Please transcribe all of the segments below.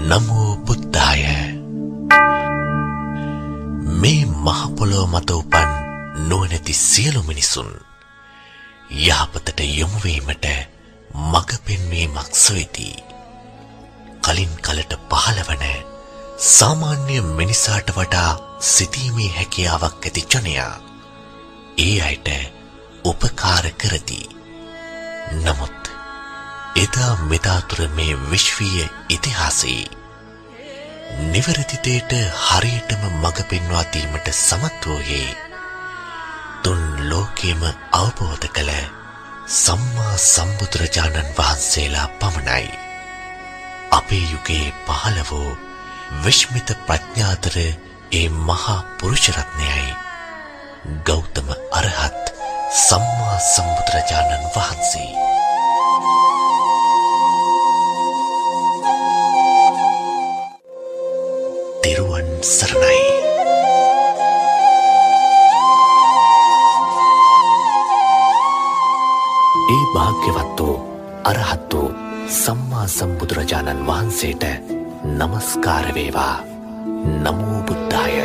නමෝ බුද්ධාය. මේ මහ පොළොව මත උපන් නුවණැති සියලු මිනිසුන් යහපතට යොමු වීමට මඟ පෙන්වීමක් සොයති. කලින් කලට පහළවන සාමාන්‍ය මිනිසාට වඩා සිතීමේ හැකියාවක් ඇති ජනයා ඒ අයට උපකාර කරති. නමුත් එදා මෙදා තුර මේ විශ්වීය ඉතිහාසයේ නිවැරදි දේට හරියටම මඟ පෙන්වා දීමට සමත් වූයේ තුන් ලෝකෙම අවබෝධ කළ සම්මා සම්බුදුරජාණන් වහන්සේලා පමණයි. අපේ යුගයේ පහළ වූ විශ්මිත ප්‍රඥාතර ඒ මහා පුරුෂ රත්නයයි ගෞතම අරහත් සම්මා සම්බුදුරජාණන් වහන්සේ. තෙරුවන් සරණයි. ඒ භාග්‍යවත් වූ අරහත් වූ සම්මා සම්බුදුරජාණන් වහන්සේට නමස්කාර වේවා. නමෝ බුද්ධාය.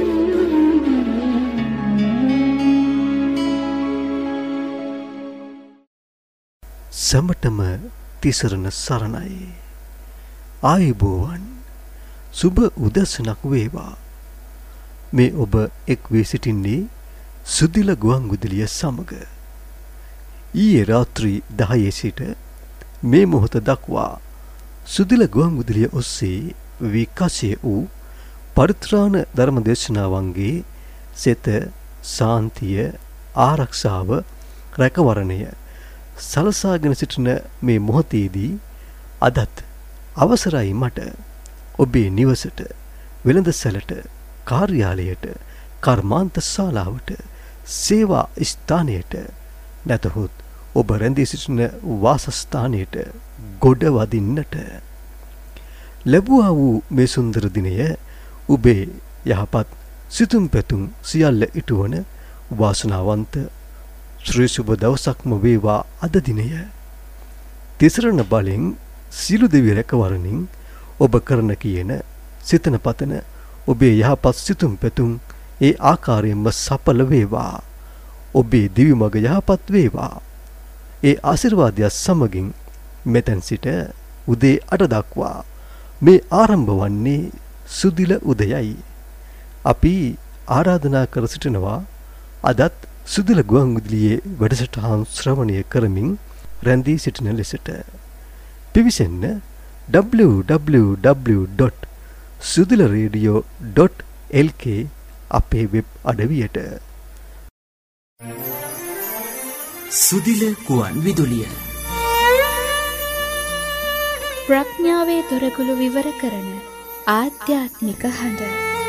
සමටම තිසරණ සරණයි. ආයුබෝවන්. සුබ උදැසනක් වේවා. මේ ඔබ එක් වී සිටින්නේ සුදිල ගුවන්විදුලිය සමග. ඊයේ රාත්‍රී 10 සිට මේ මොහොත දක්වා සුදිල ගුවන්විදුලිය ඔස්සේ විකාශය වූ පරිත්‍රාණ ධර්ම දේශනාවන්ගේ සෙත සාන්තිය ආරක්ෂාව රැකවරණය සලසාගෙන සිටින මේ මොහොතේදී අදත් අවසරයි මට ඔබේ නිවසට, වෙළඳසැලට, කාර්යාලයට, කර්මාන්ත ශාලාවට, සේවා ස්ථානයට නැතහොත් ඔබ රැඳී සිටින වාසස්ථානයට ගොඩ වදින්නට ලැබුවා වූ මේ සුන්දර දිනය ඔබේ යහපත් සිතුම් පැතුම් සියල්ල ඉටුවන වාසනාවන්ත ශ්‍රී සුබ දවසක්ම වේවා අද දිනය. තිසරණ බලෙන් සියලු දෙවි රැකවරණින් ඔබ කරන කියන සිතන පතන ඔබේ යහපත් සිතුම් පැතුම් ඒ ආකාරයෙන්ම සඵල වේවා. ඔබේ දිවි මඟ යහපත් වේවා. ඒ ආශිර්වාදය සමගින් මෙතෙන් සිට උදේ 8 දක්වා මේ ආරම්භ වන්නේ සුදිල උදයයි. අපි ආරාධනා කර සිටිනවා අදත් සුදිල ගුවන්විදුලියේ වැඩසටහන් ශ්‍රවණය කරමින් රැඳී සිටින ලෙසට. පිවිසෙන්න www.sudilaradio.lk අපේ වෙබ් අඩවියට. සුදිල ගුවන්විදුලිය ප්‍රඥාවේ දොරගුළු විවර කරන ආධ්‍යාත්මික හඬ.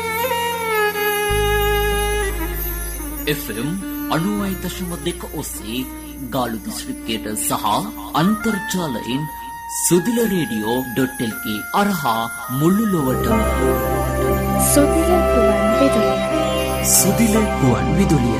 FM 90.2 ඔස්සේ ගාලු දිස්ත්‍රික්කයට සහ අන්තර්ජාලයෙන් sudilaradio.lk අරහා මුළු ලොවටම සුදිල ගුවන්විදුලිය. සුදිල ගුවන්විදුලිය.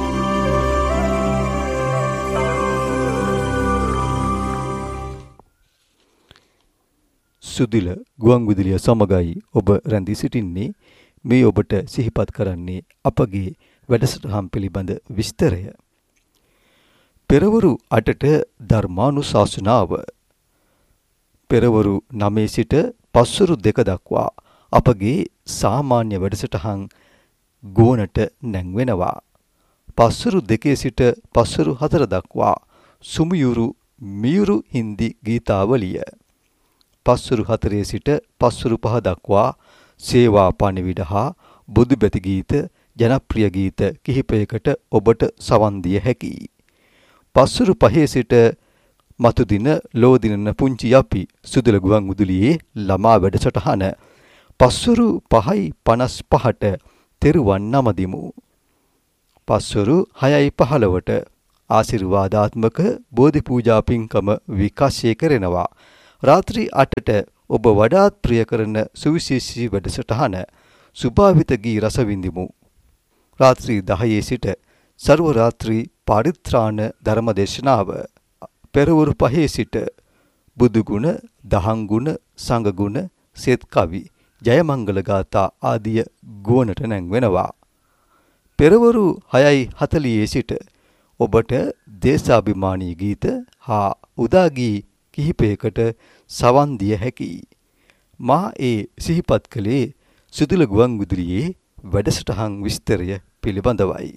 සුදිල ගුවන්විදුලිය සමගයි ඔබ රැඳී සිටින්නේ. මේ ඔබට සිහිපත් කරන්නේ අපගේ වැඩසටහන් පිළිබඳ විස්තරය. පෙරවරු 8ට ධර්මානුශාසනාව. පෙරවරු 9 සිට පස්වරු 2 දක්වා අපගේ සාමාන්‍ය වැඩසටහන් ගෝනට නැංවෙනවා. පස්වරු 2 සිට පස්වරු 4 දක්වා සුමියුරු මියුරු හින්දි ගීතාවලිය. පස්වරු 4 සිට පස්වරු 5 දක්වා සේවා පණිවිඩ හා බුදුබැති ගීත ජනප්‍රිය ගීත කිහිපයකට ඔබට සවන් දිය හැකියි. පස්වරු 5 සිට මතු දින ලෝ දිනන පුංචි යපි සුදිල ගුවන්විදුලියේ ළමා වැඩසටහන පස්වරු 5:55ට තෙරුවන් නමදිමු. පස්වරු 6:15ට ආශිර්වාදාත්මක බෝධි පූජා පින්කම විකාශය කරනවා. රාත්‍රී 8ට ඔබ වඩාත් ප්‍රිය කරන සුවිශේෂී වැඩසටහන සුභාවිත ගී රස විඳිමු. රාත්‍රී 10 සිට සර්ව රාත්‍රී පරිත්‍රාණ ධර්මදේශනාව. පෙරවරු 5 සිට බුදු ගුණ, දහම් ගුණ, සංඝ ගුණ, සෙත් කවි, ජයමංගල ගාථා ආදිය ගුවනට නැංවෙනවා. පෙරවරු 6:40 සිට ඔබට දේශාභිමානී ගීත හා උදාගී කිහිපයකට සවන් දිය හැකියි. මා ඒ සිහිපත් කළේ සුදුල ගුවන් විදුලියේ වැඩසටහන් විස්තරය පිළිබඳවයි.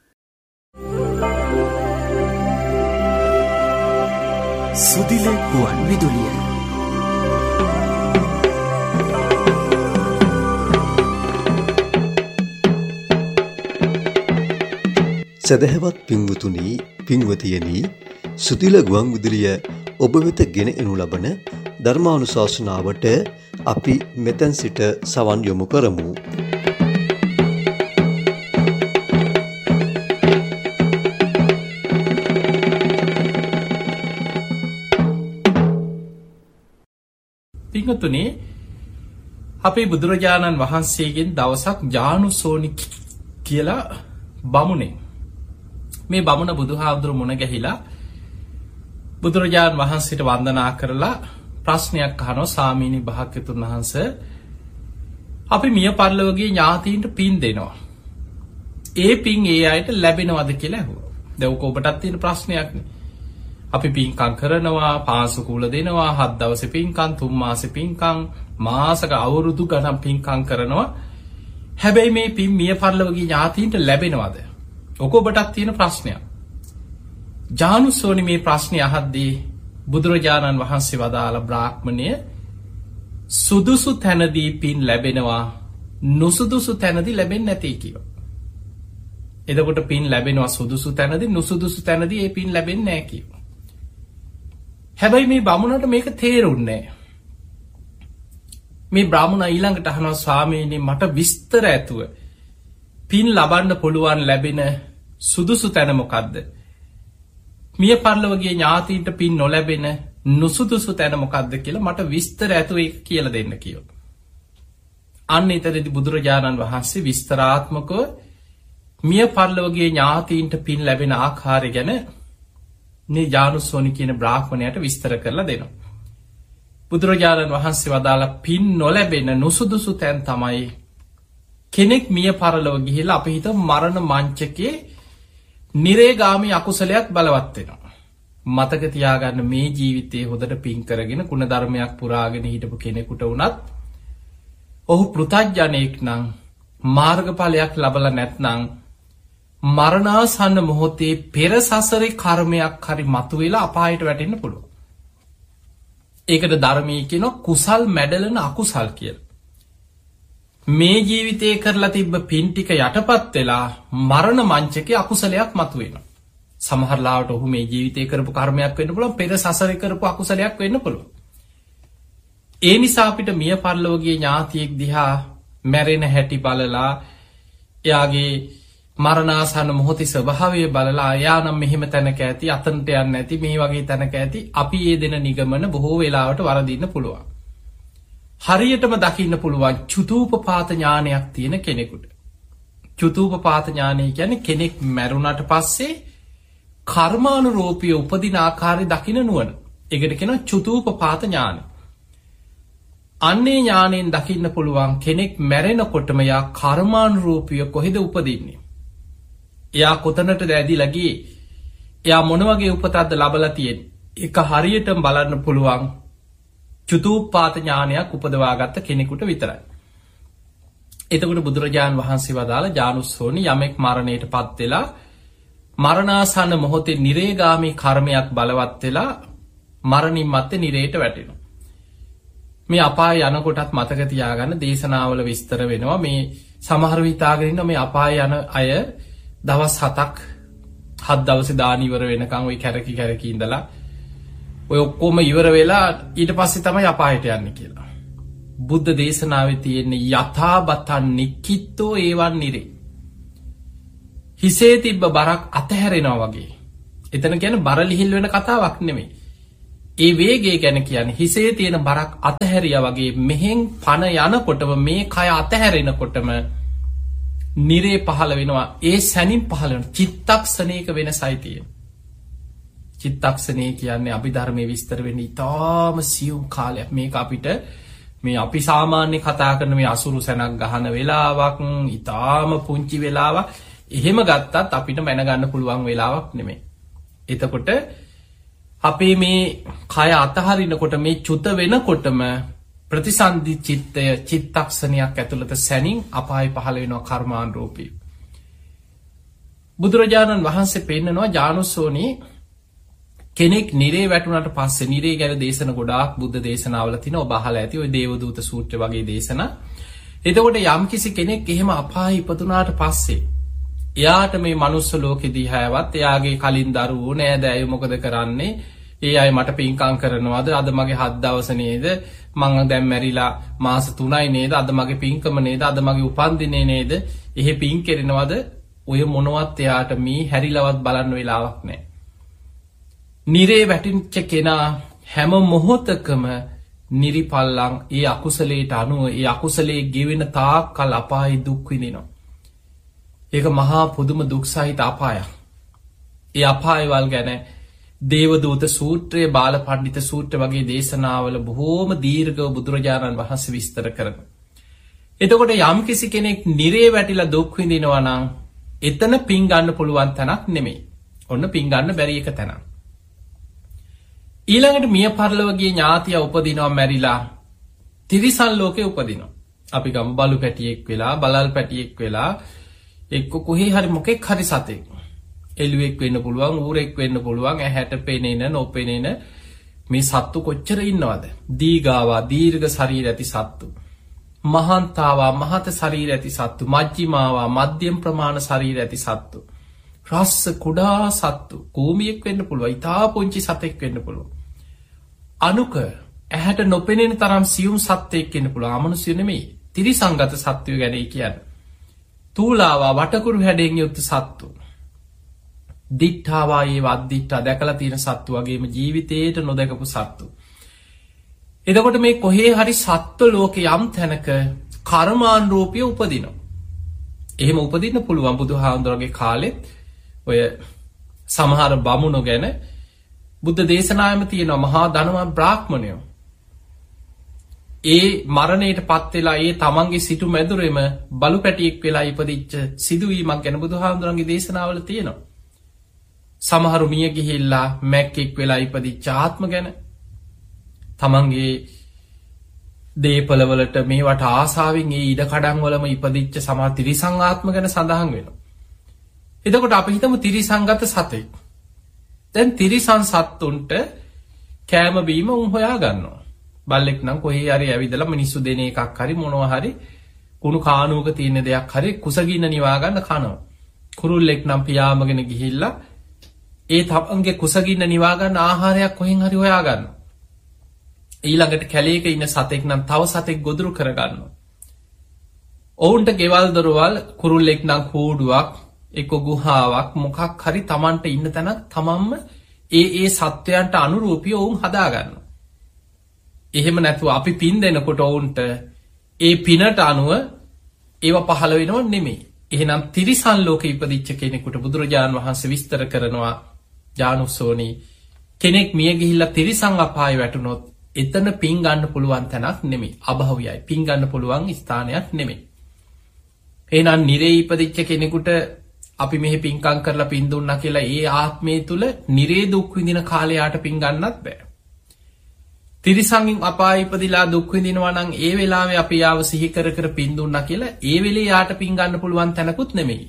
සුදිල ගුවන් විදුලිය. සදහවත් පින්වතුනි, පින්වතියනි, සුදිල ගුවන් විදුලිය ඔබ වෙත ගෙන එනු ලබන ධර්මානුශාසනාවට අපි මෙතෙන් සිට සවන් යොමු කරමු. පින්වතුනි, අපේ බුදුරජාණන් වහන්සේගෙන් දවසක් ජානුසෝනි කියලා බමුණේ මේ බමුණ බුදුහාමුදුරු මුණ ගැහිලා බුදුරජාණන් වහන්සේට වන්දනා කරලා ප්‍රශ්නයක් අහනවා. ස්වාමීනි භාග්‍යවතුන් වහන්සේ, අපි මිය පරලොවගේ ඥාතීන්ට පින් දෙනවා. ඒ පින් ඒ අයට ලැබෙනවද කියලා ඇහුවා. දැන් ඔක ඔබටත් තියෙන ප්‍රශ්නයක්නේ. අපි පින්කම් කරනවා, පාසුකූල දෙනවා, 7 දවසේ පින්කම්, 3 මාසේ පින්කම්, මාසක අවුරුදු ගණන් පින්කම් කරනවා. හැබැයි මේ පින් මිය පරලොවගේ ඥාතීන්ට ලැබෙනවද? ඔක ඔබටත් තියෙන ප්‍රශ්නයක්. ජානුසෝනි මේ ප්‍රශ්නය අහද්දී බුදුරජාණන් වහන්සේ වදාළ බ්‍රාහ්මණය, සුදුසු තැනදී පින් ලැබෙනවා, නුසුදුසු තැනදී ලැබෙන්නේ නැති කිව්වා. එතකොට පින් ලැබෙනවා සුදුසු තැනදී, නුසුදුසු තැනදී ඒ පින් ලැබෙන්නේ නැහැ කිව්වා. හැබැයි මේ බමුණට මේක තේරුන්නේ නැහැ. මේ බ්‍රාහ්මණ ඊළඟට අහනවා, ස්වාමීනි මට විස්තර ඇතුව පින් ලබන්න පුළුවන් ලැබෙන සුදුසු තැන මොකද්ද? මිය පරලොවගේ ඥාතීන්ට පින් නොලැබෙන නුසුදුසු තැන මොකද්ද කියලා මට විස්තර ඇතුව ඒක කියලා දෙන්න කිව්වා. අන්න එතනදී බුදුරජාණන් වහන්සේ විස්තරාත්මකව මිය පරලොවගේ ඥාතීන්ට පින් ලැබෙන ආකාරය ගැන මේ ජානුසෝනි කියන බ්‍රාහ්මණයට විස්තර කරලා දෙනවා. බුදුරජාණන් වහන්සේ වදාලා පින් නොලැබෙන නුසුදුසු තැන් තමයි කෙනෙක් මිය පරලොව ගිහිල්ලා අපි හිතමු මරණ මංචකේ නිරේගාමී අකුසලයක් බලවත් වෙනවා. මතක තියාගන්න, මේ ජීවිතයේ හොඳට පින් කරගෙන කුණ ධර්මයක් පුරාගෙන හිටපු කෙනෙකුට වුණත් ඔහු පෘථග්ජනෙක් නම්, මාර්ගඵලයක් ලබලා නැත්නම් මරණාසන්න මොහොතේ පෙර සසරේ කර්මයක් හරි මතුවෙලා අපායට වැටෙන්න පුළුවන්. ඒකට ධර්මයේ කියනවා කුසල් මැඩලන අකුසල් කියලා. මේ ජීවිතේ කරලා තිබ්බ පින් ටික යටපත් වෙලා මරණ මංචකේ අකුසලයක් මතුවෙනවා. සමහර ලාවට ඔහු මේ ජීවිතේ කරපු කර්මයක් වෙන්න පුළුවන්, පෙර සසරේ කරපු අකුසලයක් වෙන්න පුළුවන්. ඒ නිසා අපිට මිය පරලොවගේ ඥාතියෙක් දිහා මැරෙන හැටි බලලා, එයාගේ මරණාසන්න මොහොතේ ස්වභාවය බලලා, එයා නම් මෙහෙම තැනක ඇති, අතනට යන්නේ නැති, මේ වගේ තැනක ඇති, අපි ඒ දෙන නිගමන බොහෝ වෙලාවට වරදින්න පුළුවන්. හරියටම දකින්න පුළුවන් චුතූපපාත ඥානයක් තියෙන කෙනෙකුට. චුතූපපාත ඥානය කියන්නේ කෙනෙක් මැරුණට පස්සේ කර්මානුරූපී උපදින ආකාරය දකින්න නුවණ. ඒකට කියනවා චුතූපපාත ඥානය. අන්නේ ඥාණයෙන් දකින්න පුළුවන් කෙනෙක් මැරෙනකොටම යා කර්මානුරූපීව කොහෙද උපදින්නේ? එයා කොතනටද ඇදිලා ගියේ? එයා මොන වගේ උපතක්ද ලබලා තියෙන්නේ? ඒක හරියටම බලන්න පුළුවන් චුතූපපාත ඥානයක් උපදවාගත්ත කෙනෙකුට විතරයි. එතකොට බුදුරජාණන් වහන්සේ වදාළ ජානුස්සෝනි, යමෙක් මරණයට පත් වෙලා මරණාසන්න මොහොතේ නිරේගාමී කර්මයක් බලවත් වෙලා මරණින් මත්තේ නිරේට වැටෙනවා. මේ අපාය යනකොටත් මතක තියාගන්න, දේශනාවල විස්තර වෙනවා. මේ සමහර විතාගෙන ඉන්න මේ අපාය යන අය දවස් 7ක් 7 දවසේ දාන ඉවර වෙනකන් ওই කැරකි ඉඳලා ඔය ඔක්කොම ඉවර වෙලා ඊට පස්සේ තමයි අපායට යන්නේ කියලා. බුද්ධ දේශනාවේ තියෙන යථාබතන් නික්කිත්තෝ ඒවන් නිරේ. හිසේ තිබ්බ බරක් අතහැරෙනවා වගේ. එතන කියන්නේ බර ලිහිල් වෙන කතාවක් නෙමෙයි. ඒ වේගය ගැන කියන්නේ හිසේ තියෙන බරක් අතහැරියා වගේ මෙහෙන් පන යනකොටම, මේ කය අතහැරෙනකොටම නිරේ පහළ වෙනවා. ඒ සැනින් පහළ වෙන චිත්තක්ෂණයක වෙනසයි තියෙන්නේ. චිත්තක්ෂණය කියන්නේ අභිධර්මයේ විස්තර වෙන්නේ ඉතාම සියුම් කාලයක්. මේක අපිට මේ අපි සාමාන්‍ය කතා කරන මේ අසුරු සැනක් ගහන වෙලාවක්, ඊටාම පුංචි වෙලාවක් එහෙම ගත්තත් අපිට මැනගන්න පුළුවන් වෙලාවක් නෙමෙයි. එතකොට අපේ මේ කය අතහරිනකොට මේ චුත වෙනකොටම ප්‍රතිසන්දි චිත්තය චිත්තක්ෂණයක් ඇතුළත සැනින් අපාය පහළ වෙනවා කර්මානුරූපී. බුදුරජාණන් වහන්සේ පෙන්නනවා ජානුස්සෝනි කෙනෙක් නිරේ වැටුණට පස්සේ නිරේ ගැන දේශන ගොඩාක් බුද්ධ දේශනාවල තියෙනවා. ඔබ අහලා ඇති ඔය දේවදූත සූත්‍ර වගේ දේශනා. එතකොට යම්කිසි කෙනෙක් එහෙම අපායේ ඉපදුනාට පස්සේ එයාට මේ මනුස්ස ලෝකෙදී හැවත් එයාගේ කලින් දරුවෝ නෑදෑයෝ මොකද කරන්නේ? ඒ අය මට පින්කම් කරනවද? අද මගේ 7 දවස නේද? මං දැන් මැරිලා මාස 3යි නේද? අද මගේ පින්කම නේද? අද මගේ උපන්දිනේ නේද? එහෙ පින් කෙරෙනවද? ඔය මොනවත් එයාට මේ හැරිලවත් බලන්න වෙලාවක් නෑ. නිරේ වැටිච්ච කෙනා හැම මොහොතකම නිරිපල්ලං ඒ අකුසලයට අනුව ඒ අකුසලයේ ගෙවෙන තාක් කල් අපායේ දුක් විඳිනවා. ඒක මහා පුදුම දුක් සහිත අපායක්. ඒ අපායවල් ගැන දේවදූත සූත්‍රයේ බාලපණ්ඩිත සූත්‍ර වගේ දේශනාවල බොහෝම දීර්ඝව බුදුරජාණන් වහන්සේ විස්තර කරනවා. එතකොට යම්කිසි කෙනෙක් නිරේ වැටිලා දුක් විඳිනවා නම් එතන පින් ගන්න පුළුවන් තැනක් නෙමෙයි. ඔන්න පින් ගන්න බැරි එක තැනක්. ඊළඟට මිය පරලොවගේ ඥාතිය උපදිනවා මැරිලා තිරිසන් ලෝකේ උපදිනවා. අපි ගමු බලු පැටියෙක් වෙලා බලල් පැටියෙක් වෙලා එක්ක කොහේ හරි මොකෙක් හරි සතෙක්. එළුවෙක් වෙන්න පුළුවන්, ඌරෙක් වෙන්න පුළුවන්, ඇහැට පෙනෙන නොපෙනෙන මේ සත්තු කොච්චර ඉන්නවද? දීගාවා දීර්ඝ ශරීර ඇති සත්තු. මහන්තාවා මහත ශරීර ඇති සත්තු. මජ්ජිමාවා මධ්‍යම ප්‍රමාණ ශරීර ඇති සත්තු. රස්ස කුඩා සත්තු. කූමියෙක් වෙන්න පුළුවන්, ඉතා පුංචි සතෙක් වෙන්න පුළුවන්. අනුක ඇහැට නොපෙනෙන තරම් සියුම් සත්ත්වෙක් වෙන්න පුළුවන්. අමනුෂ්‍ය නෙමෙයි. තිරිසංගත සත්වයෝ ගැන කියන්නේ. තූලාවා වටකුරු හැඩයෙන් යුක්ත සත්තු. දිට්ඨාවා ඒ වද්දිට්ඨා දැකලා තියෙන සත්තු වගේම ජීවිතේට නොදකපු සත්තු. එතකොට මේ කොහේ හරි සත්ත්ව ලෝකේ යම් තැනක කර්මානුරූපී උපදිනවා. එහෙම උපදින්න පුළුවන් බුදුහාමුදුරගේ කාලෙත් ඔය සමහර බමුණෝ ගැන බුද්ධ දේශනාවෙම තියෙනවා මහා ධනවත් බ්‍රාහ්මණයෝ. ඒ මරණයට පත් වෙලා ඒ තමන්ගේ සිටු මැදුරෙම බලු පැටියෙක් වෙලා ඉපදිච්ච සිදුවීමක් ගැන බුදුහාමුදුරන්ගේ දේශනාවල තියෙනවා. සමහරු මිය ගිහිල්ලා මැක්කෙක් වෙලා ඉපදිච්ච ආත්ම ගැන තමන්ගේ දේපලවලට මේවට ආසාවෙන් ඒ ඉඩ කඩන් වලම ඉපදිච්ච සමහර තිරිසන් ආත්ම ගැන සඳහන් වෙනවා. එතකොට අපි හිතමු තිරිසංගත සතෙක්. දැන් තිරිසන් සත්තුන්ට කෑම බීම උන් හොයා ගන්නවා. බල්ලෙක් නම් කොහේ හරි ඇවිදලා මිනිස්සු දෙන එකක් හරි මොනවා හරි කුණු කානුවක තියෙන දෙයක් හරි කුසගින්න නිවා ගන්න කනවා. කුරුල්ලෙක් නම් පියාඹගෙන ගිහිල්ලා ඒ තමන්ගේ කුසගින්න නිවා ගන්න ආහාරයක් කොහෙන් හරි හොයා ගන්නවා. ඊළඟට කැලේක ඉන්න සතෙක් නම් තව සතෙක් ගොදුරු කරගන්නවා. ඔවුන්ට ගෙවල් දොරවල් කුරුල්ලෙක් නම් කූඩුවක් එක්ක ගුහාවක් මොකක් හරි තමන්ට ඉන්න තැනක් තමන්ම ඒ සත්වයන්ට අනුරූපී ඔවුන් හදාගන්නවා. එහෙම නැතුව අපි පින් දෙනකොට ඔවුන්ට ඒ පිනට අනුව ඒව පහළ වෙනව නෙමෙයි. එහෙනම් තිරිසන් ලෝකෙ ඉපදිච්ච කෙනෙකුට බුදුරජාණන් වහන්සේ විස්තර කරනවා ජානුස්සෝනි කෙනෙක් මිය ගිහිල්ලා තිරිසන් අපායේ වැටුනොත් එතන පින් ගන්න පුළුවන් තැනක් නෙමෙයි. අභව්‍යයි. පින් ගන්න පුළුවන් ස්ථානයක් නෙමෙයි. එහෙනම් නිරේ ඉපදිච්ච කෙනෙකුට අපි මෙහි පින්කම් කරලා පින් දුන්නා කියලා ඒ ආත්මය තුල නිරේ දුක් විඳින කාලයට පින් ගන්නත් බෑ. තිරිසංගින් අපායේ ඉපදිලා දුක් විඳිනවා නම් ඒ වෙලාවේ අපි යාව සිහි කර කර පින් දුන්නා කියලා ඒ වෙලේ යාට පින් ගන්න පුළුවන් තැනකුත් නෙමෙයි.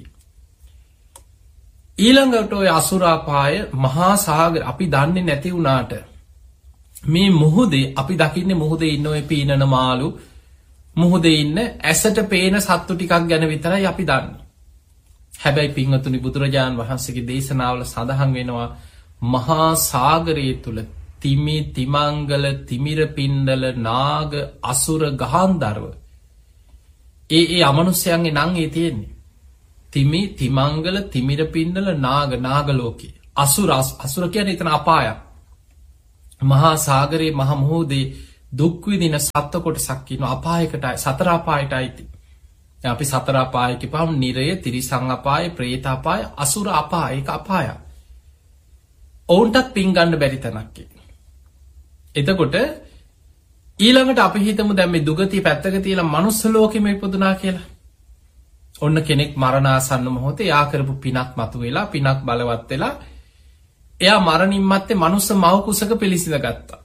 ඊළඟට ඔය අසුරාපාය මහා සාගර අපි දන්නේ නැති වුණාට මේ මුහුදේ අපි දකින්නේ මුහුදේ ඉන්න ඔය පීනන මාළු මුහුදේ ඉන්න ඇසට පේන සත්තු ටිකක් ගැන විතරයි අපි දන්නේ. හැබැයි පින්වතුනි බුදුරජාණන් වහන්සේගේ දේශනාවල සඳහන් වෙනවා මහා සාගරයේ තුල තිමි තිමංගල තිමිර පිණ්ඩල නාග අසුර ගහන්දරව ඒ අමනුෂ්‍යයන්ගේ නම් ඒ තියෙන්නේ. තිමි තිමංගල තිමිර පිණ්ඩල නාග නාග ලෝකේ අසුර කියන්නේ එතන අපායක්. මහා සාගරයේ මහ මුහුදේ දුක් විඳින සත්ත්ව කොටසක් ඉන්න අපායකටයි සතර අපායටයි. අපි සතර අපාය කියපුවම නිරය, තිරිසන් අපාය, പ്രേත අපාය, අසුර අපාය, ඒක අපාය. ඔවුන්ටත් පින් ගන්න බැරි තැනක්. එතකොට ඊළඟට අපි හිතමු දැන් මේ දුගතිය පැත්තක තියලා මනුස්ස ලෝකෙම ඉපදුනා කියලා. ඔන්න කෙනෙක් මරණාසන්න මොහොතේ යා කරපු පිනක් මතුවෙලා පිනක් බලවත් වෙලා එයා මරණින් මත්තේ මනුස්ස මව් කුසක පිළිසිඳ ගත්තා.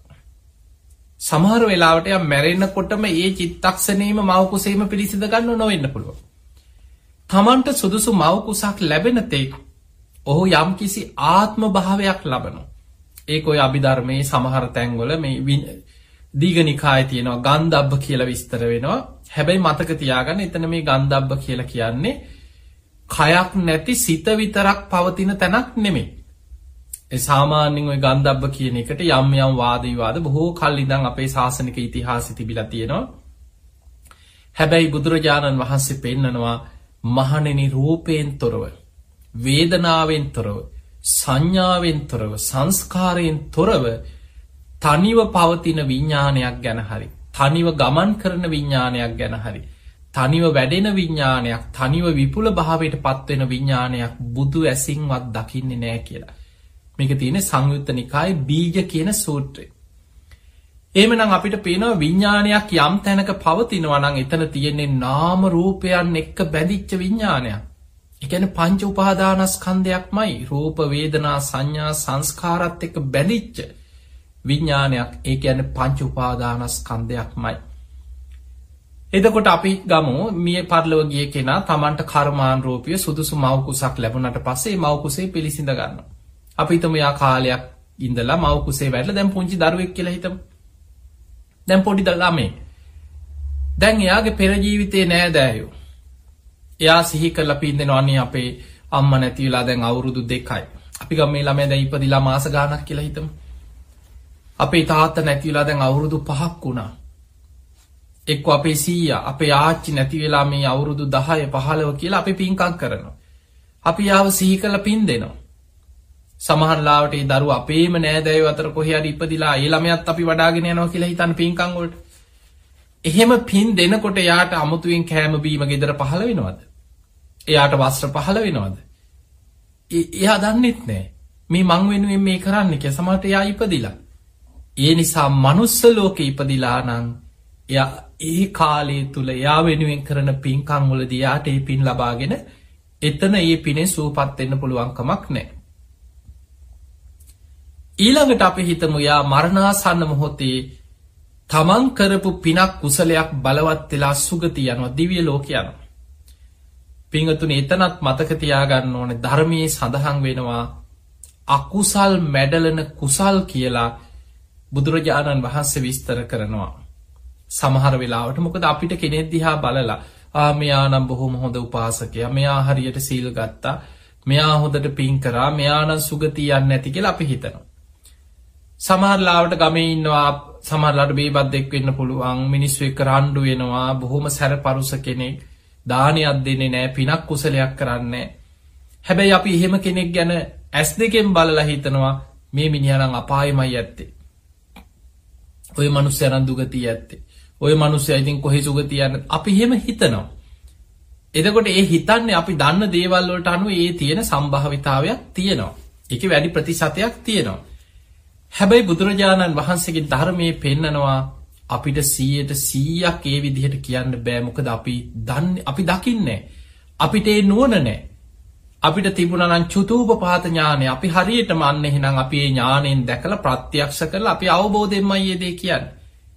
සමහර වෙලාවට එයා මැරෙන්නකොටම ඒ චිත්තක්ෂණේම මව් කුසේම පිළිසිඳ ගන්න නොවෙන්න පුළුවන්. තමන්ට සුදුසු මව් කුසක් ලැබෙන තෙක් ඔහු යම්කිසි ආත්ම භාවයක් ලබනවා. ඒක ඔය අභිධර්මයේ සමහර තැන්වල මේ දීඝනිකායේ තියෙනවා ගන්ධබ්බ කියලා විස්තර වෙනවා. හැබැයි මතක තියාගන්න එතන මේ ගන්ධබ්බ කියලා කියන්නේ කයක් නැති සිත විතරක් පවතින තැනක් නෙමෙයි. ඒ සාමාන්‍යයෙන් ওই ගන්ධබ්බ කියන එකට යම් යම් වාද විවාද බොහෝ කල් ඉඳන් අපේ ශාසනික ඉතිහාසෙ තිබිලා තියෙනවා. හැබැයි බුදුරජාණන් වහන්සේ පෙන්නනවා මහණෙනි රූපයෙන් තොරව, වේදනාවෙන් තොරව, සංඥාවෙන් තොරව, සංස්කාරයෙන් තොරව තනිව පවතින විඥානයක් ගැන හරි, තනිව ගමන් කරන විඥානයක් ගැන හරි, තනිව වැඩෙන විඥානයක්, තනිව විපුල භාවයට පත්වෙන විඥානයක් බුදු ඇසින්වත් දකින්නේ නෑ කියලා. මේක තියෙන්නේ සංයුත්ත නිකායේ බීජ කියන සූත්‍රය. එහෙමනම් අපිට පේනවා විඥානයක් යම් තැනක පවතිනවා නම් එතන තියෙන්නේ නාම රූපයන් එක්ක බැඳිච්ච විඥානයක්. ඒ කියන්නේ පංච උපාදානස්කන්ධයක්මයි රූප වේදනා සංඥා සංස්කාරات එක්ක බැඳිච්ච විඥානයක්. ඒ කියන්නේ පංච උපාදානස්කන්ධයක්මයි. එතකොට අපි ගමු මිය පරලොව ගිය කෙනා Tamanට කර්මාන් රූපිය සුදුසු මව් කුසක් ලැබුණාට පස්සේ මව් කුසේ පිළිසිඳ ගන්නවා. අපි හිතමු යා කාලයක් ඉඳලා මව් කුසේ වැටලා දැන් පුංචි දරුවෙක් කියලා හිතමු. දැන් පොඩි ළමයි. දැන් එයාගේ පෙර ජීවිතේ නෑදෑයෝ. එයා සිහි කරලා පින්දෙනවා අනේ අපේ අම්මා නැති වෙලා දැන් අවුරුදු 2යි. අපි ගම මේ ළමයා දැන් ඉපදිලා මාස ගාණක් කියලා හිතමු. අපේ තාත්තා නැති වෙලා දැන් අවුරුදු 5ක් වුණා. එක්ක අපේ සීයා අපේ ආච්චි නැති වෙලා මේ අවුරුදු 10 15 කියලා අපි පින්කම් කරනවා. අපි යාව සිහි කරලා පින් දෙනවා. සමහර ලාවට ඒ දරුවා අපේම නෑදෑයෝ අතර කොහේ හරි ඉපදිලා ඒ ළමයාත් අපි වඩාගෙන යනවා කියලා හිතන පින්කම් වලට. එහෙම පින් දෙනකොට යාට අමුතුවෙන් කෑම බීම ගෙදර පහළ වෙනවද? එයාට වස්ත්‍ර පහළ වෙනවද? එයා දන්නෙත් නෑ. මේ මං වෙනුවෙන් මේ කරන්නේ කියලා. සමහරට එයා ඉපදිලා. ඒ නිසා මනුස්ස ලෝකේ ඉපදිලා නම් එයා ඒ කාලය තුල එයා වෙනුවෙන් කරන පින්කම් වලදී යාට ඒ පින් ලබාගෙන එතන ඒ පිනේ සූපත් වෙන්න පුළුවන් කමක් නෑ. ඊළඟට අපි හිතමු යා මරණාසන්න මොහොතේ තමන් කරපු පිනක් කුසලයක් බලවත් වෙලා සුගති යනවා, දිව්‍ය ලෝක යනවා. පින්වතුනි එතනත් මතක තියාගන්න ඕනේ ධර්මයේ සඳහන් වෙනවා අකුසල් මැඩලන කුසල් කියලා බුදුරජාණන් වහන්සේ විස්තර කරනවා. සමහර වෙලාවට මොකද අපිට කෙනෙක් දිහා බලලා මෙයා නම් බොහොම හොඳ උපාසකයා, මෙයා හරියට සීල් ගත්තා, මෙයා හොඳට පින් කරා, මෙයා නම් සුගතිය යන්නේ නැති කියලා අපි හිතනවා. සමහරලාවට ගමේ ඉන්නවා, සමහරලාට බේබද්දෙක් වෙන්න පුළුවන්, මිනිස්සු එක්ක රණ්ඩු වෙනවා, බොහොම සැරපරුස කෙනෙක්, දානයක් දෙන්නේ නැහැ, පිනක් කුසලයක් කරන්නේ. හැබැයි අපි එහෙම කෙනෙක් ගැන ඇස් දෙකෙන් බලලා හිතනවා මේ මිනිහා නම් අපායෙමයි ඇත්තේ. ඔය මිනිස්සයා නම් දුගතිය ඇත්තේ. ඔය මිනිස්සයා ඉතින් කොහේ සුගතිය යන්නේ? අපි එහෙම හිතනවා. එතකොට ඒ හිතන්නේ අපි දන්න දේවල් වලට අනුව ඒ තියෙන සම්භාවිතාවයක් තියෙනවා. ඒකේ වැඩි ප්‍රතිශතයක් තියෙනවා. හැබැයි බුදුරජාණන් වහන්සේගේ ධර්මයේ පෙන්නනවා අපිට 100% ඒ විදිහට කියන්න බෑ. මොකද අපි දකින්නේ අපිට ඒ නුවණ නැහැ. අපිට තිබුණා නම් චුතූපපාත ඥානය. අපි හරියටම අන්න එහෙනම් අපි ඒ ඥාණයෙන් දැකලා ප්‍රත්‍යක්ෂ කරලා අපි අවබෝධයෙන්මයි මේ දේ කියන්නේ.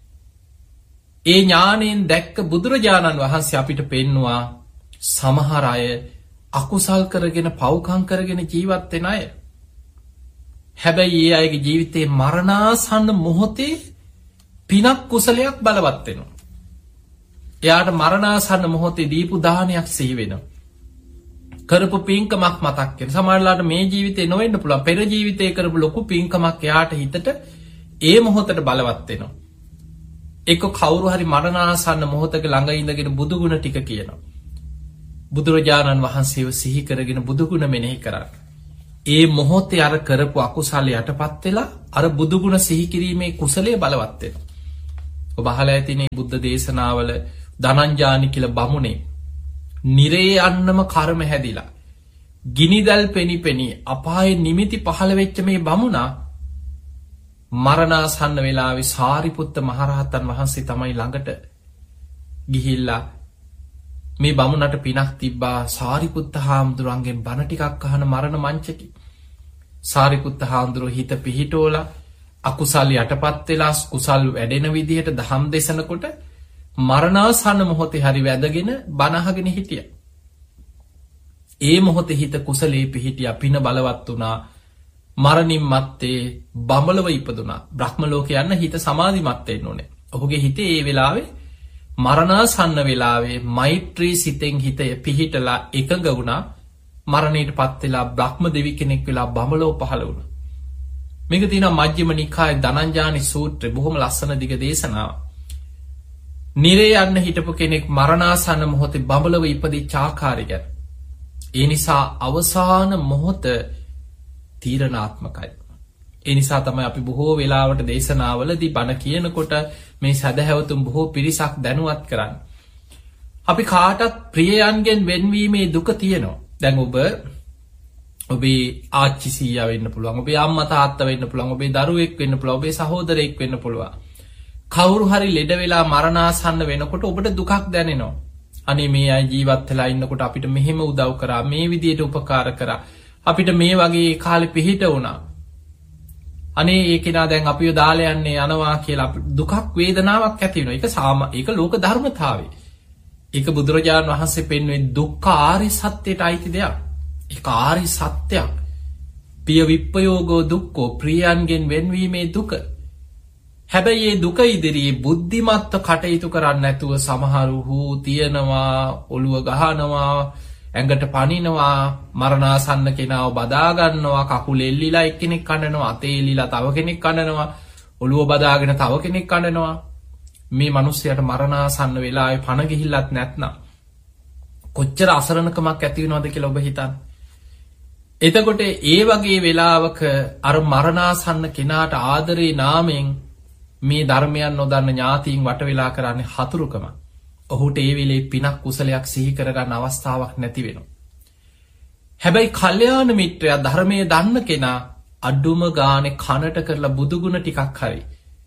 ඒ ඥාණයෙන් දැක්ක බුදුරජාණන් වහන්සේ අපිට පෙන්නවා සමහර අය අකුසල් කරගෙන පව්කම් කරගෙන ජීවත් වෙන අය. හැබැයි ඒ අයගේ ජීවිතේ මරණාසන්න මොහොතේ පිනක් කුසලයක් බලවත් වෙනවා. එයාට මරණාසන්න මොහොතේ දීපු දානයක් සිහි වෙනවා. කරපු පින්කමක් මතක් වෙන. සමහරලාට මේ ජීවිතේ නොවෙන්න පුළුවන්. පෙර ජීවිතේ කරපු ලොකු පින්කමක් එයාට හිතට ඒ මොහොතට බලවත් වෙනවා. එක්ක කවුරු හරි මරණාසන්න මොහොතක ළඟ ඉඳගෙන බුදු ගුණ ටික කියනවා. බුදුරජාණන් වහන්සේව සිහි කරගෙන බුදු ගුණ මෙනෙහි කරා. ඒ මොහොතේ අර කරපු අකුසල යටපත් වෙලා අර බුදු ගුණ සිහි කිරීමේ කුසලයේ බලවත් වෙනවා. ඔබ අහලා ඇතිනේ බුද්ධ දේශනාවල ධනංජානි කියලා බමුණේ නිරේ යන්නම කර්ම හැදිලා ගිනිදල් පෙනි පෙනී අපායේ නිමිති පහළ වෙච්ච මේ බමුණා මරණාසන්න වෙලාවේ සාරිපුත්ත මහරහතන් වහන්සේ තමයි ළඟට ගිහිල්ලා මේ බමුණට පිනක් තිබ්බා සාරිපුත්ත හාමුදුරුවන්ගෙන් බණ ටිකක් අහන මරණ මංචකේ. සාරිපුත්ත හාමුදුරුවෝ හිත පිහිටෝලා අකුසල් යටපත් වෙලා කුසල් වැඩෙන විදිහට දහම් දේශනකොට මරණාසන්න මොහොතේ හරි වැදගෙන බණ අහගෙන හිටියා. ඒ මොහොතේ හිත කුසලයේ පිහිටියා, පින බලවත් වුණා. මරණින් මත්තේ බඹලව ඉපදුනා. බ්‍රහ්ම ලෝකේ යන්න හිත සමාධිමත් වෙන්න ඕනේ. ඔහුගේ හිතේ ඒ වෙලාවේ මරණාසන්න වෙලාවේ මෛත්‍රී සිතෙන් හිත පිහිටලා එකඟ වුණා. මරණයටපත් වෙලා බ්‍රහ්ම දෙවි කෙනෙක් වෙලා බඹලව පහළ වුණා. මේක තියෙනවා මජ්ක්‍ධිම නිකායේ ධනංජානි සූත්‍රය, බොහොම ලස්සන දිග දේශනාවක්. නිරේ යන්න හිටපු කෙනෙක් මරණාසන්න මොහොතේ බඹලව ඉපදිච්ච ආකාරය ගැන. ඒ නිසා අවසාන මොහොත තීරණාත්මකයි. ඒ නිසා තමයි අපි බොහෝ වෙලාවට දේශනාවලදී බණ කියනකොට මේ සදහැවතුන් බොහෝ පිරිසක් දැනුවත් කරන්නේ. අපි කාටත් ප්‍රියයන්ගෙන් වෙන්වීමේ දුක තියෙනවා. දැන් ඔබේ ආච්චි සීයා වෙන්න පුළුවන්, ඔබේ අම්මා තාත්තා වෙන්න පුළුවන්, ඔබේ දරුවෙක් වෙන්න පුළුවන්, ඔබේ සහෝදරයෙක් වෙන්න පුළුවන්. කවුරු හරි ලෙඩ වෙලා මරණාසන්න වෙනකොට ඔබට දුකක් දැනෙනවා. අනේ මේ අය ජීවත් වෙලා ඉන්නකොට අපිට මෙහෙම උදව් කරා, මේ විදියට උපකාර කරා, අපිට මේ වගේ කාලෙ පිහිට වුණා. අනේ ඒ කෙනා දැන් අපිව දාලා යන්නේ යනවා කියලා දුකක් වේදනාවක් ඇති වෙනවා. ඒක ලෝක ධර්මතාවය. ඒක බුදුරජාණන් වහන්සේ පෙන්වන්නේ දුක්ඛ ආර්ය සත්‍යයට අයිති දෙයක්. ඒක ආර්ය සත්‍යයක්. පිය විප්පයෝගෝ දුක්ඛෝ, ප්‍රියයන්ගෙන් වෙන්වීමේ දුක. හැබැයි මේ දුක ඉදිරියේ බුද්ධිමත්ව කටයුතු කරන්නේ නැතුව සමහරු හූ තියනවා, ඔළුව ගහනවා, ඇඟට පනිනවා, මරණාසන්න කෙනාව බදා ගන්නවා, කකුල එල්ලිලා එක්කෙනෙක් කනනවා, අතේ එල්ලිලා තව කෙනෙක් කනනවා, ඔළුව බදාගෙන තව කෙනෙක් කනනවා. මේ මිනිස්සයාට මරණාසන්න වෙලාවේ පණ ගිහිල්ලත් නැත්නම් කොච්චර අසරණකමක් ඇති වෙනවද කියලා ඔබ හිතන්න. එතකොට ඒ වගේ වෙලාවක අර මරණාසන්න කෙනාට ආදරේ නාමයෙන් මේ ධර්මයන් නොදන්න ඥාතීන් වට වෙලා කරන්නේ හතුරුකම. ඔහුට ඒ වෙලේ පිනක් කුසලයක් සිහි කරගන්න අවස්ථාවක් නැති වෙනවා. හැබැයි කල්යාණ මිත්‍රයා ධර්මයේ දන්න කෙනා අඩුම ගානේ කනට කරලා බුදුගුණ ටිකක් හරි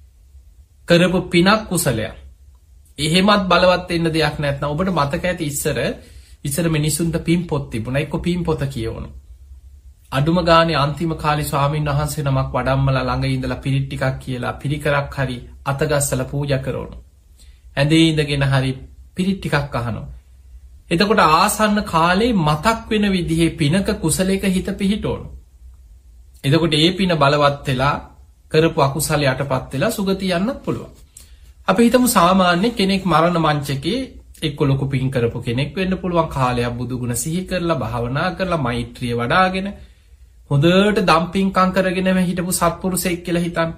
කරපු පිනක් කුසලයක් එහෙමත් බලවත් වෙන්න දෙයක් නැත්නම් ඔබට මතක ඇති ඉස්සර මිනිසුන්ට පින් පොත් තිබුණා. එක්ක පින් පොත කියවනවා. අඩුම ගානේ අන්තිම කාලේ ස්වාමීන් වහන්සේ නමක් වඩම්මලා ළඟ ඉඳලා පිරිත් ටිකක් කියලා පිරිකරක් හරි අතගස්සලා පූජා කරනවා. ඇඳේ ඉඳගෙන හරි පිරිත් ටිකක් අහනවා. එතකොට ආසන්න කාලේ මතක් වෙන විදිහේ පිනක කුසලයක හිත පිහිටවනවා. එතකොට ඒ පින බලවත් වෙලා කරපු අකුසල යටපත් වෙලා සුගතිය යන්නත් පුළුවන්. අපි හිතමු සාමාන්‍ය කෙනෙක් මරණ මංචකේ එක්ක ලොකු පින් කරපු කෙනෙක් වෙන්න පුළුවන්. කාලයක් බුදුගුණ සිහි කරලා භාවනා කරලා මෛත්‍රිය වඩාගෙන හොඳට දම්පින්කම් කරගෙන හිටපු සත්පුරුෂයෙක් කියලා හිතන්න.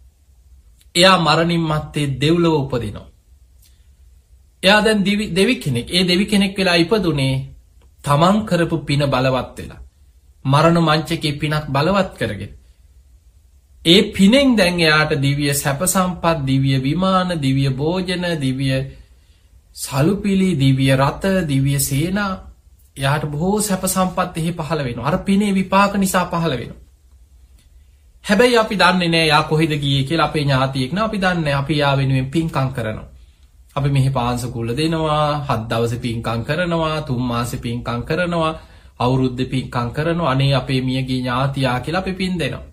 එයා මරණින් මත්තේ දෙව්ලොව උපදිනවා. එයා දැන් දෙවි කෙනෙක්. ඒ දෙවි කෙනෙක් වෙලා ඉපදුනේ තමන් කරපු පින බලවත් වෙලා. මරණ මංචකේ පිනක් බලවත් කරගෙන. ඒ පිනෙන් දැන් එයාට දිව්‍ය සැප සම්පත්, දිව්‍ය විමාන, දිව්‍ය භෝජන, දිව්‍ය සලුපිලි, දිව්‍ය රත, දිව්‍ය සේනා, එයාට බොහෝ සැප සම්පත් එහි පහළ වෙනවා. අර පිනේ විපාක නිසා පහළ වෙනවා. හැබැයි අපි දන්නේ නෑ යා කොහෙද ගියේ කියලා. අපේ ඥාතියෙක් නා අපි දන්නේ අපි යා වෙනුවෙන් පින්කම් කරනවා. අපි මෙහි පාංශකුල දෙනවා, 7 දවසේ පින්කම් කරනවා, 3 මාසේ පින්කම් කරනවා, අවුරුද්දේ පින්කම් කරනවා. අනේ අපේ මියගේ ඥාතියා කියලා අපි පින් දෙනවා.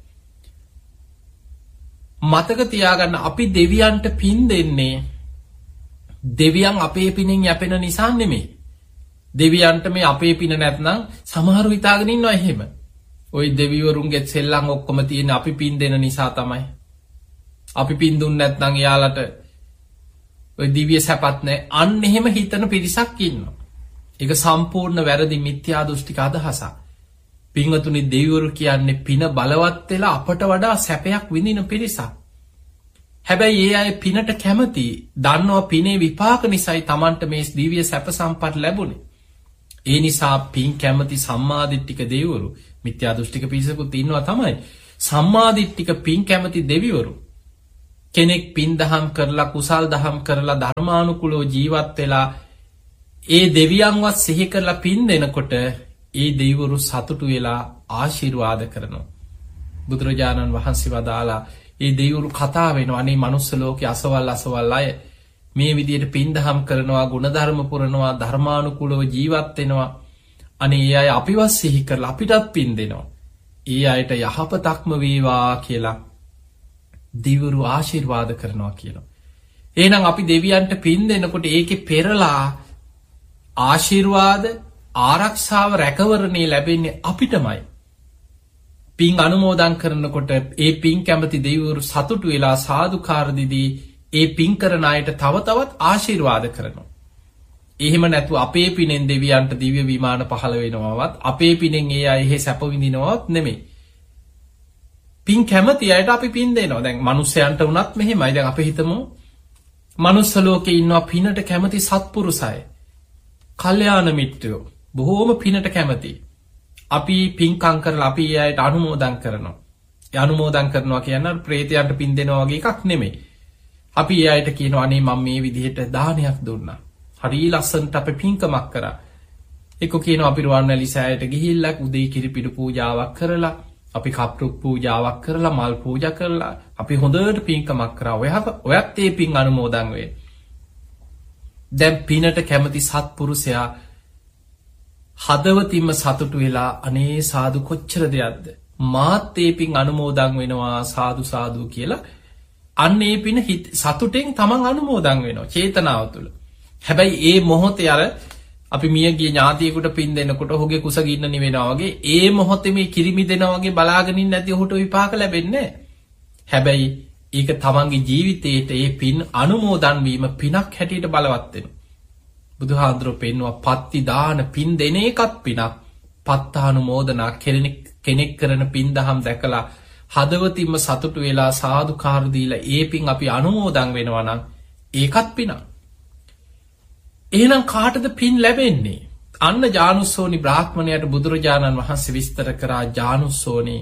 මතක තියාගන්න අපි දෙවියන්ට පින් දෙන්නේ දෙවියන් අපේ පිනෙන් යැපෙන නිසා නෙමෙයි. දෙවියන්ට මේ අපේ පින නැත්නම් සමහරු හිතාගෙන ඉන්නවා එහෙම. ওই දෙවිවරුන්ගේ සෙල්ලම් ඔක්කොම තියෙන අපි පින් දෙන නිසා තමයි. අපි පින් දුන්නේ නැත්නම් එයාලට ওই දිව්‍ය සැපත් නැහැ. අන්න එහෙම හිතන පිරිසක් ඉන්නවා. ඒක සම්පූර්ණ වැරදි මිත්‍යා දෘෂ්ටික අදහසක්. පින්වතුනි, දෙවිවරු කියන්නේ පින බලවත් වෙලා අපට වඩා සැපයක් විඳින පිරිසක්. හැබැයි ඒ අය පිනට කැමති, දන්නවා පිනේ විපාක නිසායි Tamanට මේ දිව්‍ය සැප සම්පත් ලැබුණේ. ඒ නිසා පින් කැමති සම්මාදිට්ඨික දෙවිවරු, මිත්‍යා දෘෂ්ටික පිරිසකුත් ඉන්නවා තමයි. සම්මාදිට්ඨික පින් කැමති දෙවිවරු කෙනෙක් පින් දහම් කරලා කුසල් දහම් කරලා ධර්මානුකූලව ජීවත් වෙලා ඒ දෙවියන්වත් සිහි කරලා පින් දෙනකොට ඒ දෙවිවරු සතුටු වෙලා ආශිර්වාද කරනවා. බුදුරජාණන් වහන්සේ වදාලා ඒ දෙවිවරු කතා වෙනවා අනේ මනුස්ස ලෝකේ අසවල් අය මේ විදිහට පින්දහම් කරනවා, ගුණධර්ම පුරනවා, ධර්මානුකූලව ජීවත් වෙනවා. අනේ ඒ අය අපිවත් සිහි කරලා අපිටත් පින් දෙනවා. ඒ අයට යහපතක්ම වේවා කියලා දෙවිවරු ආශිර්වාද කරනවා කියනවා. එහෙනම් අපි දෙවියන්ට පින් දෙනකොට ඒකේ පෙරලා ආශිර්වාද, ආරක්ෂාව, රැකවරණේ ලැබෙන්නේ අපිටමයි. පින් අනුමෝදන් කරනකොට ඒ පින් කැමති දෙවිවරු සතුටු වෙලා සාදුකාර දීදී ඒ පින් කරන අයට තව තවත් ආශිර්වාද කරනවා. එහෙම නැතුව අපේ පිනෙන් දෙවියන්ට දිව්‍ය විමාන පහළ වෙනවවත්, අපේ පිනෙන් ඒ අය එහෙ සැප විඳිනවත් නෙමෙයි. පින් කැමති අයට අපි පින් දෙනවා. දැන් මිනිස්සයන්ට වුණත් මෙහෙමයි. දැන් අපි හිතමු මනුස්ස ලෝකේ ඉන්නවා පිනට කැමති සත්පුරුෂ අය. කල්යාණ මිත්‍රයෝ බොහෝම පිනට කැමති. අපි පින්කම් කරලා අපි ඒ අයට අනුමෝදන් කරනවා. ඒ අනුමෝදන් කරනවා කියන්නේ ප්‍රේතයන්ට පින් දෙනවා වගේ එකක් නෙමෙයි. අපි ඒ අයට කියනවා අනේ මම මේ විදිහට දානයක් දුන්නා. හරි ලස්සනට අපි පින්කමක් කරා. ඒක කියනවා අපි රුවන්වැලි සෑයට ගිහිල්ලා උදේ කිරිපිඩු පූජාවක් කරලා, අපි කප්රුක් පූජාවක් කරලා, මල් පූජා කරලා අපි හොඳට පින්කමක් කරා. ඔයත් ඒ පින් අනුමෝදන් වේ. දැන් පිනට කැමති සත්පුරුෂයා හදවතින්ම සතුටු වෙලා අනේ සාදු කොච්චර දෙයක්ද, මාත් ඒ පින් අනුමෝදන් වෙනවා සාදු සාදු කියලා අන්න ඒ පින සතුටෙන් තමන් අනුමෝදන් වෙනවා චේතනාව තුළ. හැබැයි ඒ මොහොතේ අර අපි මියගිය ඥාතියෙකුට පින් දෙනකොට ඔහුගේ කුසගින්න නිවෙනවා වගේ ඒ මොහොතේ මේ කිරිමි දෙනවා වගේ බලාගෙන ඉන්න නැති ඔහුට විපාක ලැබෙන්නේ නැහැ. හැබැයි ඒක තමන්ගේ ජීවිතේට ඒ පින් අනුමෝදන් වීම පිනක් හැටියට බලවත් වෙනවා. බුදුහාඳුරෝ පෙන්නවා පත්ති දාන පින් දෙන එකත් පිනක්. පත්තානුමෝදනා කෙනෙක් කරන පින් දහම් දැකලා හදවතින්ම සතුටු වෙලා සාදුකාර දීලා ඒ පින් අපි අනුමෝදන් වෙනවා නම් ඒකත් පිනක්. එහෙනම් කාටද පින් ලැබෙන්නේ? අන්න ජානුස්සෝනි බ්‍රාහ්මණයට බුදුරජාණන් වහන්සේ විස්තර කරා ජානුස්සෝනි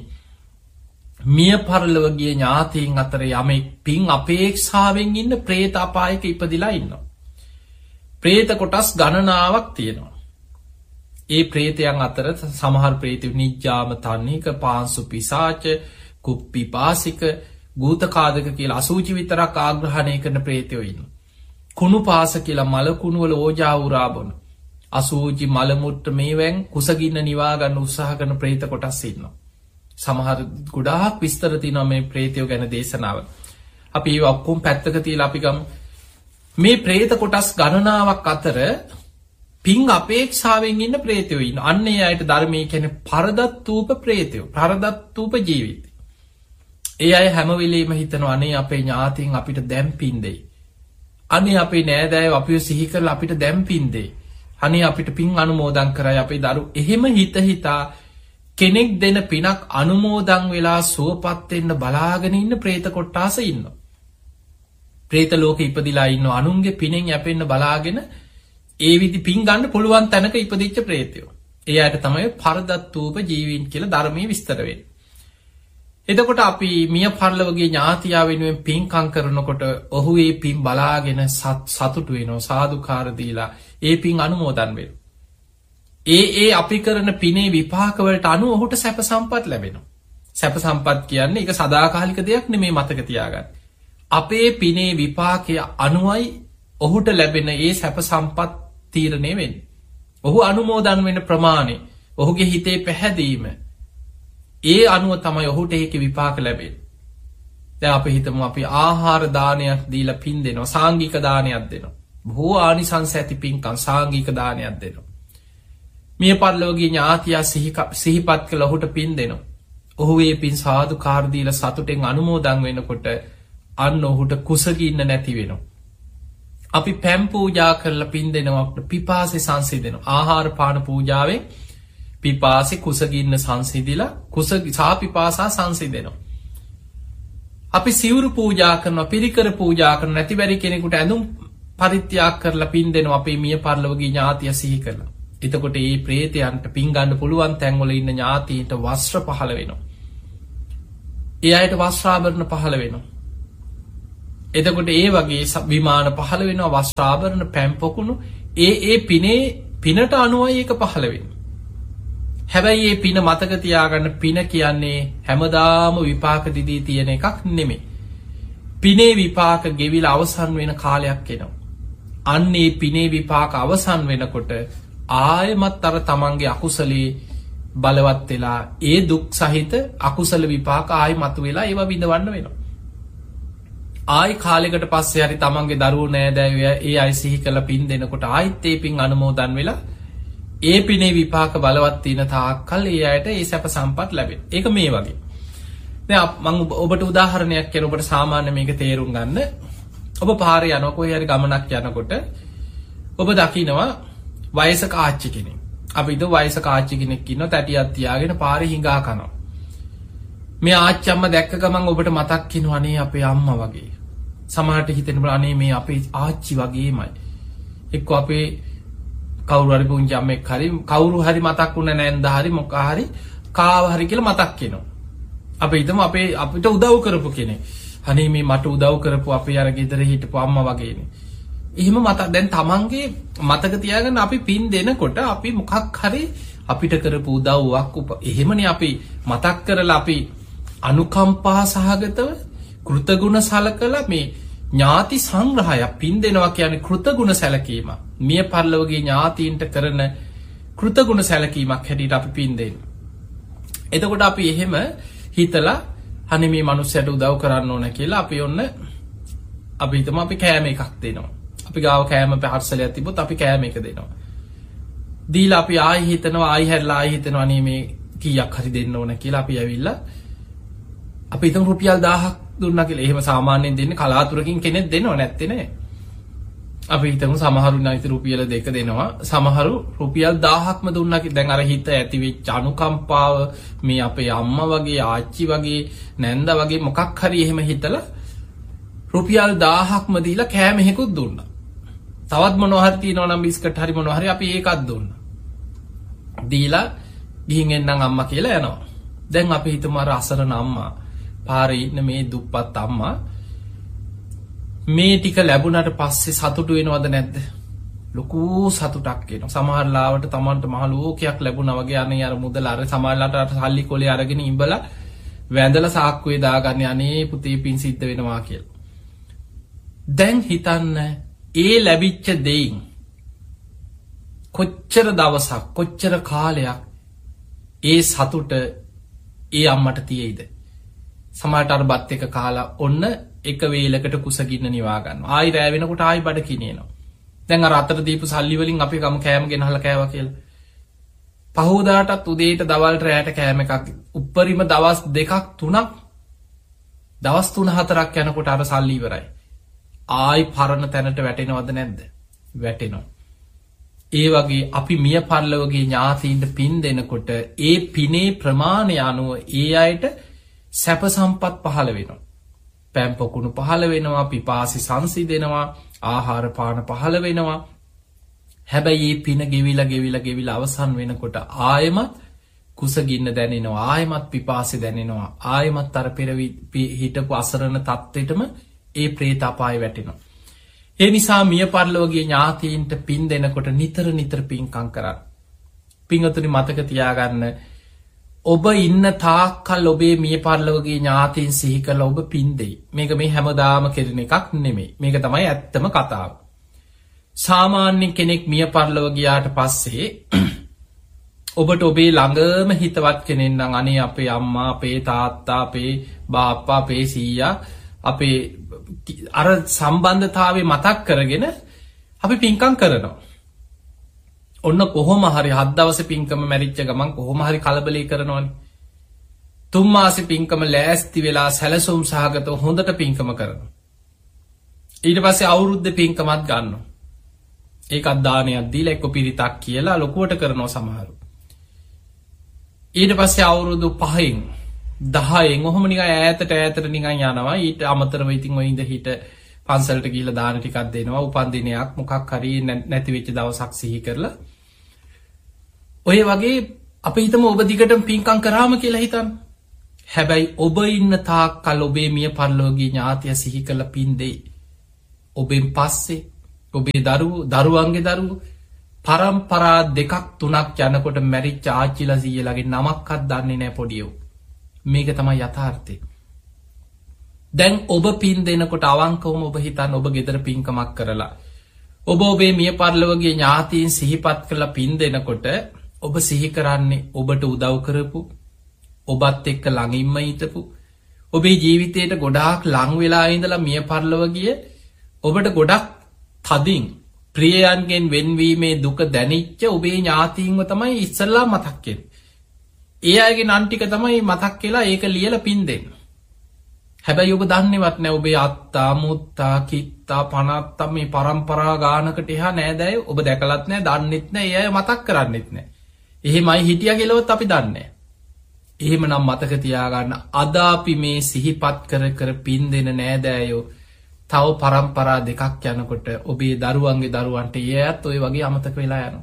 මිය පරලොව ගිය ඥාතීන් අතර යමෙක් පින් අපේක්ෂාවෙන් ඉන්න പ്രേත අපායක ඉපදිලා ඉන්නවා. പ്രേත කොටස් ගණනාවක් තියෙනවා. ඒ പ്രേතයන් අතර සමහර പ്രേතයෝ නිජ්ජාම තන්නික, පාංසු පිසාච, කුප්පිපාසික, ගූතකාදක කියලා අසූචි විතරක් ආග්‍රහණය කරන പ്രേතයෝ ඉන්නවා. කුණු පාස කියලා මල කුණු වල ඕජා උරා බොන අසූචි මල මුට්ට මේවෙන් කුසගින්න නිවා ගන්න උත්සාහ කරන പ്രേත කොටස් ඉන්නවා. සමහර ගොඩාක් විස්තර තියෙනවා මේ പ്രേතයෝ ගැන දේශනාවල. අපි ඒව ඔක්කොම පැත්තක තියලා අපි ගමු. මේ പ്രേත කොටස් ගණනාවක් අතර පින් අපේක්ෂාවෙන් ඉන්න പ്രേතයෝ ඉන්නවා. අන්න ඒ අයට ධර්මයේ කියන්නේ පරදත්තූප പ്രേතයෝ, පරදත්තූප ජීවිත. ඒ අය හැම වෙලෙම හිතනවා අනේ අපේ ඥාතීන් අපිට දැන් පින් දෙයි. අනේ අපේ නෑදෑයෝ අපිව සිහි කරලා අපිට දැන් පින් දෙයි. අනේ අපිට පින් අනුමෝදන් කරයි අපේ දරු. එහෙම හිතා කෙනෙක් දෙන පිනක් අනුමෝදන් වෙලා සුවපත් වෙන්න බලාගෙන ඉන්න പ്രേත කොට්ටාස ඉන්නවා. പ്രേත ලෝකෙ ඉපදිලා ඉන්නවා අනුන්ගේ පිනෙන් යැපෙන්න බලාගෙන ඒ විදි පින් ගන්න පුළුවන් තැනක ඉපදිච්ච പ്രേතයෝ. ඒ අයට තමයි පරදත්තූප ජීවීන් කියලා ධර්මයේ විස්තර වෙන්නේ. එතකොට අපි මිය පරලොවගේ ඥාතියා වෙනුවෙන් පින්කම් කරනකොට ඔහු ඒ පින් බලාගෙන සතුටු වෙනවා, සාදුකාර දීලා ඒ පින් අනුමෝදන් වෙනවා. ඒ අපි කරන පිනේ විපාක වලට අනුව ඔහුට සැප සම්පත් ලැබෙනවා. සැප සම්පත් කියන්නේ ඒක සදාකාලික දෙයක් නෙමෙයි, මතක තියාගන්න. අපේ පිනේ විපාකය අනුවයි ඔහුට ලැබෙන ඒ සැප සම්පත් තීරණය වෙන්නේ. ඔහු අනුමෝදන් වෙන ප්‍රමාණය, ඔහුගේ හිතේ පැහැදීම, ඒ අනුව තමයි ඔහුට ඒකේ විපාක ලැබෙන්නේ. දැන් අපි හිතමු අපි ආහාර දානයක් දීලා පින් දෙනවා, සාංගික දානයක් දෙනවා. බොහෝ ආනිසංස ඇති පින්කම් සාංගික දානයක් දෙනවා. මිය පරලෝකීය ඥාතියා සිහිපත් කළ ඔහුට පින් දෙනවා. ඔහු ඒ පින් සාදුකාර දීලා සතුටෙන් අනුමෝදන් වෙනකොට අන්න ඔහුට කුසගින්න නැති වෙනවා. අපි පැම් පූජා කරලා පින් දෙනවා, පිපාසය සංසිඳෙනවා. ආහාර පාන පූජාවෙන් පිපාසෙ කුසගින්න සංසිඳිලා පිපාසා සංසිඳෙනවා. අපි සිවුරු පූජා කරනවා, පිරිකර පූජා කරනවා, නැති බැරි කෙනෙකුට ඇඳුම් පරිත්‍යාග කරලා පින් දෙනවා අපේ මිය පරලොවගේ ඥාතිය සිහි කරලා. එතකොට මේ പ്രേතයන්ට පින් ගන්න පුළුවන් තැන්වල ඉන්න ඥාතීන්ට වස්ත්‍ර පහළ වෙනවා. ඒ අයට වස්ත්‍රාභරණ පහළ වෙනවා. එතකොට ඒ වගේ විමාන පහළ වෙනවා, වස්ත්‍රාභරණ, පැම් පොකුණු ඒ පිනට අනුවයි ඒක පහළ වෙන්නේ. හැබැයි ඒ පින මතක තියාගන්න පින කියන්නේ හැමදාම විපාක දිදී තියෙන එකක් නෙමෙයි. පිනේ විපාක ගෙවිලා අවසන් වෙන කාලයක් එනවා. අන්න ඒ පිනේ විපාක අවසන් වෙනකොට ආයෙමත් අර තමන්ගේ අකුසලේ බලවත් වෙලා ඒ දුක් සහිත අකුසල විපාක ආයෙ මතුවෙලා ඒවා විඳවන්න වෙනවා. ආයි කාලෙකට පස්සේ හරි තමන්ගේ දරුවෝ නෑදෑයෝ ඒ අය සිහි කරලා පින් දෙනකොට ආයිත් ඒ පින් අනුමෝදන් වෙලා ඒ පිනේ විපාක බලවත් තියෙන තාක්කල් ඒ අයට ඒ සැප සම්පත් ලැබෙන. ඒක මේ වගේ. දැන් මම ඔබට උදාහරණයක් කියන ඔබට සාමාන්‍ය මේක තේරුම් ගන්න. ඔබ පාරේ යනකොට කොහේ හරි ගමනක් යනකොට ඔබ දකිනවා වයසක ආච්චි කෙනෙක්. අපි හිතුව වයසක ආච්චි කෙනෙක් ඉන්නවා තැටියක් තියාගෙන පාරේ හිඟා කනවා. මේ ආච්චි අම්මා දැක්ක ගමන් ඔබට මතක් වෙනවා අනේ අපේ අම්මා වගේ. සමහරට හිතෙන්න බෑ අනේ මේ අපේ ආච්චි වගේමයි. එක්ක අපේ කවුරු හරි පුංචි අම්මෙක් හරි කවුරු හරි මතක් වුණ නැන්ද හරි මොකක් හරි කාව හරි කියලා මතක් වෙනවා. අපි හිතමු අපිට උදව් කරපු කෙනෙක්. අනේ මේ මට උදව් කරපු අපේ අර ගෙදර හිටපු අම්මා වගේනේ. එහෙම මතක් දැන් තමන්ගේ මතක තියාගන්න අපි පින් දෙනකොට අපි මොකක් හරි අපිට කරපු උදව්වක් එහෙමනේ අපි මතක් කරලා අපි අනුකම්පා සහගතව කෘතගුණ සලකලා මේ ඥාති සංග්‍රහයක් පින් දෙනවා කියන්නේ කෘතගුණ සැලකීම. මිය පරලොවගේ ඥාතීන්ට කරන කෘතගුණ සැලකීමක් හැටියට අපි පින් දෙන්නේ. එතකොට අපි එහෙම හිතලා අනේ මේ මිනිස්සුන්ට උදව් කරන්න ඕන කියලා අපි ඔන්න අපි හිතමු අපි කෑම එකක් දෙනවා. අපි ගාව කෑම පාර්සලයක් තිබ්බොත් අපි කෑම එක දෙනවා. දීලා අපි ආයි හිතනවා ආයි හැරලා ආයි හිතනවා අනේ මේ කීයක් හරි දෙන්න ඕන කියලා අපි ඇවිල්ලා අපි හිතමු රුපියල් 1000ක් දුන්නා කියලා. එහෙම සාමාන්‍යයෙන් දෙන්නේ කලාතුරකින් කෙනෙක් දෙනව නැත්තේ නේ. අපි හිතමු සමහරු නැති රුපියල් 2 දෙනවා. සමහරු රුපියල් 1000ක්ම දුන්නා කියලා. දැන් අර හිත ඇති වෙච්ච අනුකම්පාව මේ අපේ අම්මා වගේ ආච්චි වගේ නැන්දා වගේ මොකක් හරි එහෙම හිතලා රුපියල් 1000ක්ම දීලා කෑම එකකුත් දුන්නා. තවත් මොනවා හරි තියනවා නම් බිස්කට් හරි මොනවා හරි අපි ඒකත් දුන්නා. දීලා ගිහින් එන්නම් අම්මා කියලා යනවා. දැන් අපි හිතමු අර අසරණ අම්මා පාරේ ඉන්න මේ දුප්පත් අම්මා මේ ටික ලැබුණාට පස්සේ සතුටු වෙනවද නැද්ද? ලොකු සතුටක් එනවා. සමහර ලාවට Tamanට මහ ලෝකයක් ලැබුණා වගේ අනේ අර මුදල අර සමහරලාට අර සල්ලි කොලේ අරගෙන ඉඹලා වැඳලා සාක්කුවේ දාගන්නේ අනේ පුතේ පින් සිද්ධ වෙනවා කියලා. දැන් හිතන්න ඒ ලැබිච්ච දෙයින් කොච්චර දවසක් කොච්චර කාලයක් ඒ සතුට ඒ අම්මට තියෙයිද? සමහරට අර බත් එක කාලා ඔන්න එක වේලකට කුසගින්න නිවා ගන්නවා. ආයි රෑ වෙනකොට ආයි බඩ කිනිනවා. දැන් අර අතට දීපු සල්ලි වලින් අපි ගම කෑම ගෙනහලා කෑවා කියලා. පහෝදාටත් උදේට දවල්ට රැයට කෑම එකක් උප්පරිම දවස් 2ක් 3ක් දවස් 3-4ක් යනකොට අර සල්ලි ඉවරයි. ආයි පරණ තැනට වැටෙනවද නැද්ද? වැටෙනවා. ඒ වගේ අපි මිය පරලොවගේ ඥාතීන්ට පින් දෙනකොට ඒ පිනේ ප්‍රමාණය අනුව ඒ අයට සැප සම්පත් පහළ වෙනවා. පැම් පොකුණු පහළ වෙනවා, පිපාසි සංසිඳෙනවා, ආහාර පාන පහළ වෙනවා. හැබැයි මේ පින ගෙවිලා අවසන් වෙනකොට ආයෙමත් කුසගින්න දැනෙනවා, ආයෙමත් පිපාසි දැනෙනවා, ආයෙමත් අර පෙර හිටපු අසරණ තත්ත්වෙටම ඒ ප්‍රේත අපාය වැටෙනවා. ඒ නිසා මිය පරලොවගේ ඥාතීන්ට පින් දෙනකොට නිතර පින්කම් කරන්න. පින්වතුනි මතක තියාගන්න ඔබ ඉන්න තාක්කල් ඔබේ මිය පරලොවගේ ඥාතීන් සිහි කරලා ඔබ පින් දෙයි. මේක මේ හැමදාම කෙරෙන එකක් නෙමෙයි. මේක තමයි ඇත්තම කතාව. සාමාන්‍ය කෙනෙක් මිය පරලොව ගියාට පස්සේ ඔබට ඔබේ ළඟම හිතවත් කෙනෙක් නම් අනේ අපේ අම්මා, අපේ තාත්තා, අපේ බාප්පා, අපේ සීයා අපේ අර සම්බන්ධතාවය මතක් කරගෙන අපි පින්කම් කරනවා. ඔන්න කොහොම හරි 7 දවසේ පින්කම මැරිච්ච ගමන් කොහොම හරි කලබලී කරනවනේ. 3 මාසේ පින්කම ලෑස්ති වෙලා සැලසුම් සහගතව හොඳට පින්කම කරනවා. ඊට පස්සේ අවුරුද්දේ පින්කමත් ගන්නවා. ඒකත් දානයක් දීලා එක්ක පිරිතක් කියලා ලොකුවට කරනවා සමහරු. ඊට පස්සේ අවුරුදු 5න් 10න් ඔහොම නිකන් ඈතට නිකන් යනවා. ඊට අමතරව ඉතින් ඔය ඉඳ හිට පන්සලට ගිහිල්ලා දාන ටිකක් දෙනවා. උපන් දිනයක් මොකක් හරි නැති වෙච්ච දවසක් සිහි කරලා. ඔය වගේ අපි හිතමු ඔබ දිගටම පින්කම් කරාම කියලා හිතන්න. හැබැයි ඔබ ඉන්න තාක්කල් ඔබේ මිය පරලොවගේ ඥාතිය සිහි කරලා පින් දෙයි. ඔබෙන් පස්සේ ඔබේ දරුවන්ගේ දරුවෝ පරම්පරා 2 3ක් යනකොට මැරිච්ච ආච්චිලා සීයලාගේ නමක්වත් දන්නේ නැහැ පොඩියෝ. මේක තමයි යථාර්ථය. දැන් ඔබ පින් දෙනකොට අවංකවම ඔබ හිතන්න ඔබ ගෙදර පින්කමක් කරලා ඔබ ඔබේ මිය පරලොවගේ ඥාතීන් සිහිපත් කරලා පින් දෙනකොට ඔබ සිහි කරන්නේ ඔබට උදව් කරපු ඔබත් එක්ක ළඟින්ම හිටපු ඔබේ ජීවිතයට ගොඩාක් ලං වෙලා ඉඳලා මිය පරලොව ගිය ඔබට ගොඩක් තදින් ප්‍රියයන්ගෙන් වෙන්වීමේ දුක දැනිච්ච ඔබේ ඥාතීන්ව තමයි ඉස්සල්ලා මතක් වෙන්නේ. ඒ අයගේ නම් ටික තමයි මතක් වෙලා ඒක ලියලා පින් දෙන්න. හැබැයි ඔබ දන්නේවත් නැහැ ඔබේ අත්තා මුත්තා කිත්තා පනත්තා මේ පරම්පරා ගානකට එහා නෑදෑය ඔබ දැකලත් නැහැ දන්නෙත් නැහැ ඒ අය මතක් කරන්නෙත් නැහැ. එහෙමයි හිටියා කියලාවත් අපි දන්නේ නැහැ. එහෙමනම් මතක තියාගන්න අද අපි මේ සිහිපත් කර කර පින් දෙන නෑදෑයෝ තව පරම්පරා 2ක් යනකොට ඔබේ දරුවන්ගේ දරුවන්ට ඒයත් ඔය වගේ අමතක වෙලා යනවා.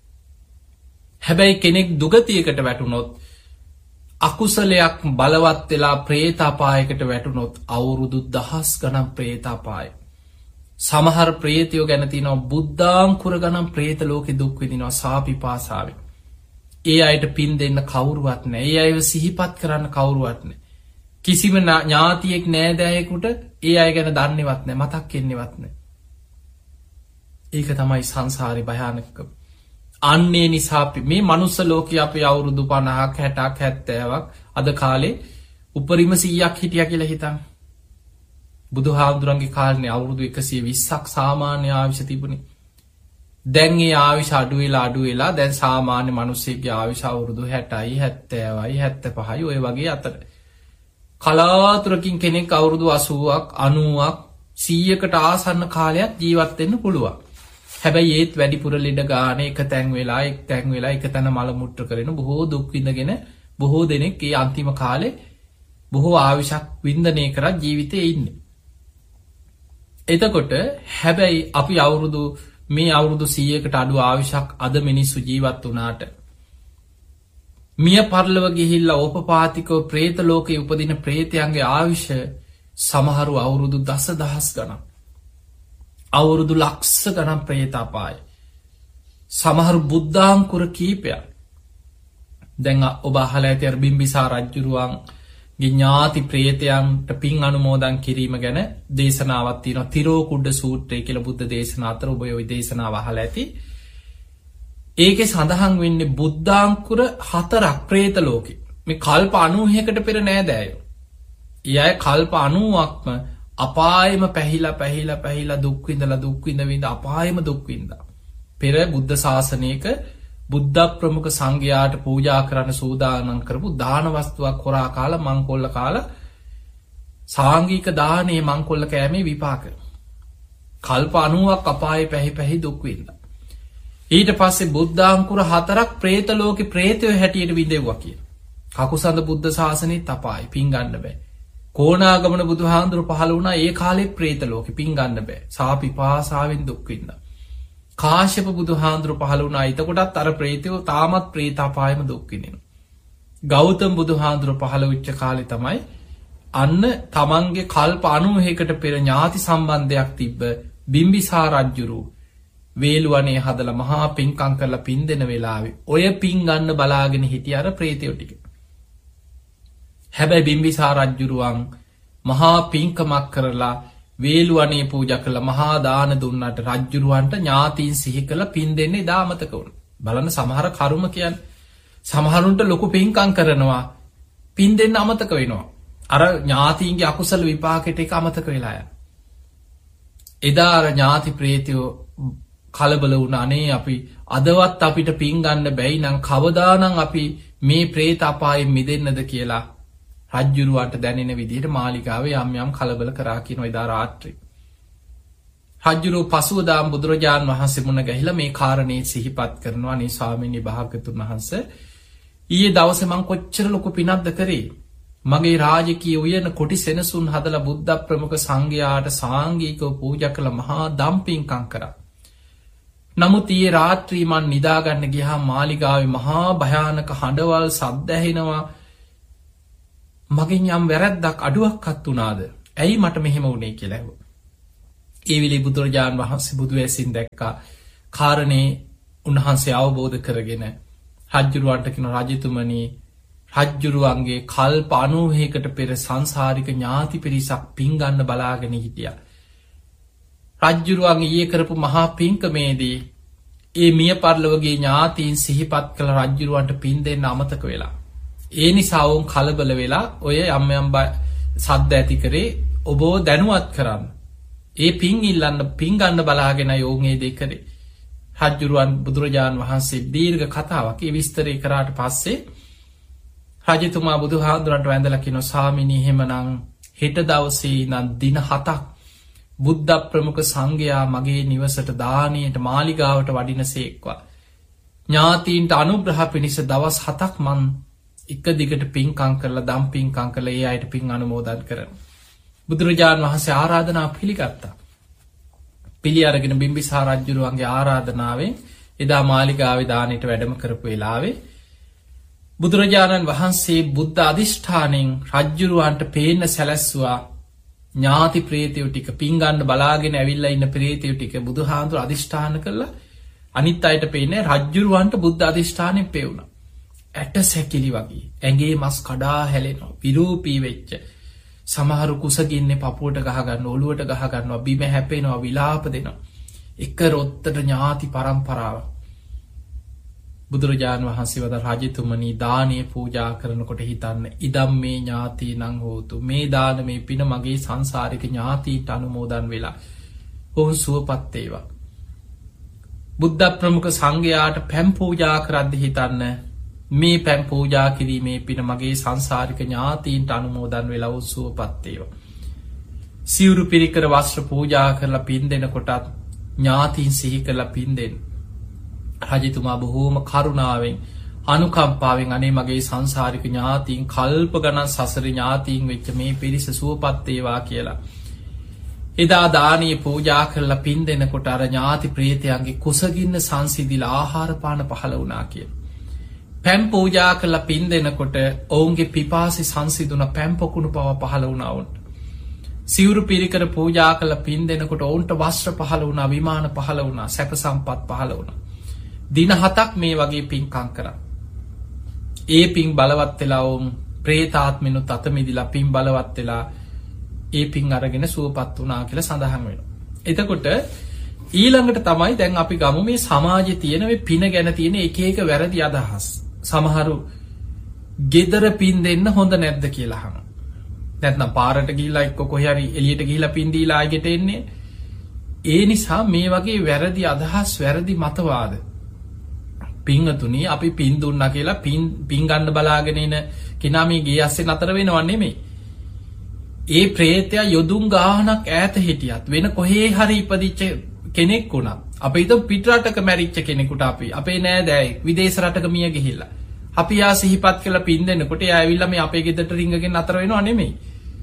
හැබැයි කෙනෙක් දුගතියකට වැටුනොත් අකුසලයක් බලවත් වෙලා ප්‍රේතාපායකට වැටුනොත් අවුරුදු 10 ගණන් ප්‍රේතාපාය. සමහර ප්‍රේතයෝ ගැන තියෙනවා බුද්ධාංකුර ගණන් ප්‍රේත ලෝකේ දුක් විඳිනවා සාපිපාසාවෙන්. ඒ අයට පින් දෙන්න කවුරුවත් නැහැ. ඒ අයව සිහිපත් කරන්න කවුරුවත් නැහැ. කිසිම ඥාතියෙක් නෑදෑයෙකුට ඒ අය ගැන දන්නේවත් නැහැ මතක් වෙන්නේවත් නැහැ. ඒක තමයි සංසාරේ භයානකකම. අන්නේ නිසා මේ මනුස්ස ලෝකයේ අපි අවුරුදු 50ක් 60ක් 70ක් අද කාලේ උපරිම 100ක් හිටියා කියලා හිතන්න. බුදුහාමුදුරන්ගේ කාලේ අවුරුදු 120ක් සාමාන්‍ය ආයුෂ තිබුණේ. දැන් ඒ ආයුෂ අඩු වෙලා දැන් සාමාන්‍ය මිනිස්සෙක්ගේ ආයුෂ අවුරුදු 60යි 70යි 75යි ඔය වගේ අතර. කලාතුරකින් කෙනෙක් අවුරුදු 80ක් 90ක් 100කට ආසන්න කාලයක් ජීවත් වෙන්න පුළුවන්. හැබැයි ඒත් වැඩිපුර ලෙඩ ගාන එක තැන් වෙලා එක තැන මල මුට්ටු කරගෙන බොහෝ දුක් විඳගෙන බොහෝ දෙනෙක් ඒ අන්තිම කාලේ බොහෝ ආයුෂක් වින්දනය කරලා ජීවිතේ ඉන්නේ. එතකොට හැබැයි අපි අවුරුදු 100කට අඩු ආයුෂක් අද මිනිස්සු ජීවත් වුණාට මිය පරලොව ගිහිල්ලා ඕපපාතිකව പ്രേත ලෝකේ උපදින പ്രേතයන්ගේ ආයුෂ සමහරු අවුරුදු දසදහස් ගණන් අවුරුදු ලක්ෂ ගණන් പ്രേතාපාය සමහරු බුද්ධාංකුර කීපයක්. දැන් ඔබ අහලා ඇති අර බිම්බිසාර රජුරුවන්ගේ ඥාති പ്രേතයන්ට පින් අනුමෝදන් කිරීම ගැන දේශනාවක් තියෙනවා. තිරෝකුඩ සූත්‍රය කියලා බුද්ධ දේශනා අතර ඔබ ওই දේශනාව අහලා ඇති. ඒකේ සඳහන් වෙන්නේ බුද්ධාංකුර 4ක් പ്രേත ලෝකේ. මේ කල්ප 90කට පෙර නෑදෑයෝ. ඊය කල්ප 90ක්ම අපායෙම පැහිලා දුක් විඳ අපායෙම දුක් විඳා. පෙර බුද්ධ ශාසනයක බුද්ධ ප්‍රමුඛ සංඝයාට පූජා කරන්න සූදානම් කරපු දාන වස්තුවක් හොරා කාලා මංකොල්ල කාලා සාංගික දානේ මංකොල්ල කෑමේ විපාක. කල්ප 90ක් අපායේ පැහි දුක් විඳා. ඊට පස්සේ බුද්ධාංකුර 4ක් പ്രേත ලෝකේ പ്രേතයෝ හැටියට විඳෙව්වා කියන. කකුසඳ බුද්ධ ශාසනයේ තපායි පින් ගන්න බෑ. කෝණාගමන බුදුහාඳුරු පහළ වුණා ඒ කාලේ പ്രേත ලෝකේ පින් ගන්න බෑ. සාපිපාසාවෙන් දුක් විඳා. කාශ්‍යප බුදුහාඳුරු පහළ වුණා. එතකොටත් අර പ്രേතයෝ තාමත් പ്രേතාපායෙම දුක් විඳිනවා. ගෞතම බුදුහාඳුරු පහළ වෙච්ච කාලේ තමයි අන්න තමන්ගේ කල්ප 90කට පෙර ඥාති සම්බන්ධයක් තිබ්බ බිම්බිසාර රජුරු වේලුවනේ හදලා මහා පින්කම් කරලා පින් දෙන වෙලාවේ ඔය පින් ගන්න බලාගෙන හිටිය අර പ്രേතයෝ ටික. හැබැයි බිම්බිසාර රජුරුවන් මහා පින්කමක් කරලා වේලුවනේ පූජා කළා මහා දාන දුන්නාට රජුරුවන්ට ඥාතීන් සිහි කළ පින් දෙන්නේ දාමතක වුණා. බලන්න සමහර කර්ම කියන්නේ සමහරුන්ට ලොකු පින්කම් කරනවා පින් දෙන්න අමතක වෙනවා. අර ඥාතීන්ගේ අකුසල විපාකෙට ඒක අමතක වෙලා යනවා. එදා අර ඥාති ප්‍රේතයෝ කලබල වුණා. අනේ අපි අදවත් අපිට පින් ගන්න බැයි නම් කවදානම් අපි මේ പ്രേත අපායෙන් මිදෙන්නද කියලා රජ්ජුරුවන්ට දැනෙන විදිහට මාලිගාවේ යම් කලබල කරා කියනවා එදා රාත්‍රියේ. රජ්ජුරුව පසුවදාම් බුදුරජාණන් වහන්සේ මුණ ගැහිලා මේ කාරණේ සිහිපත් කරනවා. අනේ ස්වාමීනි භාග්‍යතුන් වහන්සේ ඊයේ දවසේ මං කොච්චර ලොකු පිනක්ද කරේ. මගේ රාජකීය උයන කොටි සෙනසුන් හදලා බුද්ධ ප්‍රමුඛ සංඝයාට සාංගිකව පූජා කළ මහා දම්පින්කම් කරා. නමුත් ඊයේ රාත්‍රී මන් නිදාගන්න ගියාම මාලිගාවේ මහා භයානක හඬවල් සද්ද ඇහෙනවා. මගෙන් යම් වැරැද්දක් අඩුවක්වත් වුණාද? ඇයි මට මෙහෙම වුනේ කියලා ඇහුවා. ඒ වෙලේ බුදුරජාන් වහන්සේ බුදු ඇසින් දැක්කා කාරණේ උන්වහන්සේ අවබෝධ කරගෙන රජ්ජුරුවන්ට කියන රජතුමනි රජ්ජුරුවන්ගේ කල්ප 90කට පෙර සංසාරික ඥාති පිරිසක් පින් ගන්න බලාගෙන හිටියා. රජ්ජුරුවන්ගේ ඊයේ කරපු මහා පින්කමේදී ඒ මිය පරලොවගේ ඥාතීන් සිහිපත් කළ රජ්ජුරුවන්ට පින් දෙන්න අමතක වෙලා. ඒ නිසා වුන් කලබල වෙලා ඔය යම් සද්ද ඇති කරේ ඔබව දැනුවත් කරන්න. ඒ පින් ඉල්ලන්න පින් ගන්න බලාගෙන යෝන් ඒ දෙ කරේ. රජ්ජුරුවන් බුදුරජාණන් වහන්සේ දීර්ඝ කතාවක් ඒ විස්තරය කරාට පස්සේ රජතුමා බුදුහාඳුරන්ට වැඳලා කියනවා ස්වාමීනි එහෙමනම් හෙට දවසේ ඉඳන් දින 7ක් බුද්ධ ප්‍රමුඛ සංඝයා මගේ නිවසට දානයට මාලිගාවට වඩිනසේක්වා. ඥාතීන්ට අනුග්‍රහ පිණිස දවස් 7ක් මන් එක දිගට පින්කම් කරලා දම් පින්කම් කරලා ඒ අයට පින් අනුමෝදන් කරනවා. බුදුරජාණන් වහන්සේ ආරාධනාව පිළිගත්තා. පිළි අරගෙන බිම්බිසාර රජුරුවන්ගේ ආරාධනාවෙන් එදා මාලිගාවේ දානෙට වැඩම කරපු වෙලාවේ බුදුරජාණන් වහන්සේ බුද්ධ අධිෂ්ඨානෙන් රජ්ජුරුවන්ට පේන්න සැලැස්සුවා ඥාති ප්‍රේතයෝ ටික පින් ගන්න බලාගෙන ඇවිල්ලා ඉන්න ප්‍රේතයෝ ටික බුදුහාඳුර අධිෂ්ඨාන කළා අනිත් අයට පේන්නේ රජ්ජුරුවන්ට බුද්ධ අධිෂ්ඨානෙන් පෙවුණා ඇට සැකිලි වගේ ඇඟේ මස් කඩා හැලෙනවා විරූපී වෙච්ච සමහරු කුසගින්නේ පපුවට ගහ ගන්න ඔළුවට ගහ ගන්නවා බිම හැපෙනවා විලාප දෙනවා එක රොත්තට ඥාති පරම්පරාව බුදුරජාණන් වහන්සේ වද රජතුමනි දානය පූජා කරනකොට හිතන්න ඉදම් මේ ඥාතී නං හෝතු මේ දාන මේ පින මගේ සංසාරික ඥාතීට අනුමෝදන් වෙලා ඔවුන් සුවපත් වේවා. බුද්ධ ප්‍රමුඛ සංඝයාට පැම් පූජා කරද්දී හිතන්න මේ පැම් පූජා කිරීමේ පින මගේ සංසාරික ඥාතීන්ට අනුමෝදන් වෙලා ඔවුන් සුවපත් වේවා. සිවුරු පිරිකර වස්ත්‍ර පූජා කරලා පින් දෙනකොටත් ඥාතීන් සිහි කරලා පින් දෙන්න. රජතුමා බොහෝම කරුණාවෙන් අනුකම්පාවෙන් අනේ මගේ සංසාරික ඥාතීන් කල්ප ගණන් සසර ඥාතීන් වෙච්ච මේ පිරිස සුවපත් වේවා කියලා. එදා දානීය පූජා කරලා පින් දෙනකොට අර ඥාති ප්‍රේතයන්ගේ කුසගින්න සංසිඳිලා ආහාර පාන පහළ වුණා කියලා. පැම් පූජා කරලා පින් දෙනකොට ඔවුන්ගේ පිපාසය සංසිඳුණ පැම් පොකුණු පව පහළ වුණා වුන්ට. සිවුරු පිරිකර පූජා කරලා පින් දෙනකොට ඔවුන්ට වස්ත්‍ර පහළ වුණා විමාන පහළ වුණා සැප සම්පත් පහළ වුණා. දින 7ක් මේ වගේ පින්කම් කරා. ඒ පින් බලවත් වෙලා වුන් ප්‍රේතාත්මිනුත් අත මිදිලා පින් බලවත් වෙලා ඒ පින් අරගෙන සුවපත් වුණා කියලා සඳහන් වෙනවා. එතකොට ඊළඟට තමයි දැන් අපි ගමු මේ සමාජයේ තියෙන මේ පින ගැන තියෙන එක එක වැරදි අදහස්. සමහරු ගෙදර පින් දෙන්න හොඳ නැද්ද කියලා අහනවා. නැත්නම් පාරට ගිහිල්ලා එක්ක කොහේ හරි එළියට ගිහිල්ලා පින් දීලා ආයෙට එන්නේ. ඒ නිසා මේ වගේ වැරදි අදහස් වැරදි මතවාද පිංගතුනි අපි පින් දුන්නා කියලා පින් ගන්න බලාගෙන ඉන කෙනා මේ ගේ ඇස්සේ නතර වෙනව නෙමෙයි. ඒ ප්‍රේතයා යොදුන් ගානක් ඈත හිටියත් වෙන කොහේ හරි ඉපදිච්ච කෙනෙක් වුණා. අපි හිතමු පිටරටක මැරිච්ච කෙනෙකුට අපි අපේ නෑදෑයෙක් විදේශ රටක මිය ගිහිල්ලා. අපි යා සිහිපත් කළා පින් දෙනකොට එයා ඇවිල්ලා මේ අපේ ගෙදරට රිංගගෙන නතර වෙනව නෙමෙයි.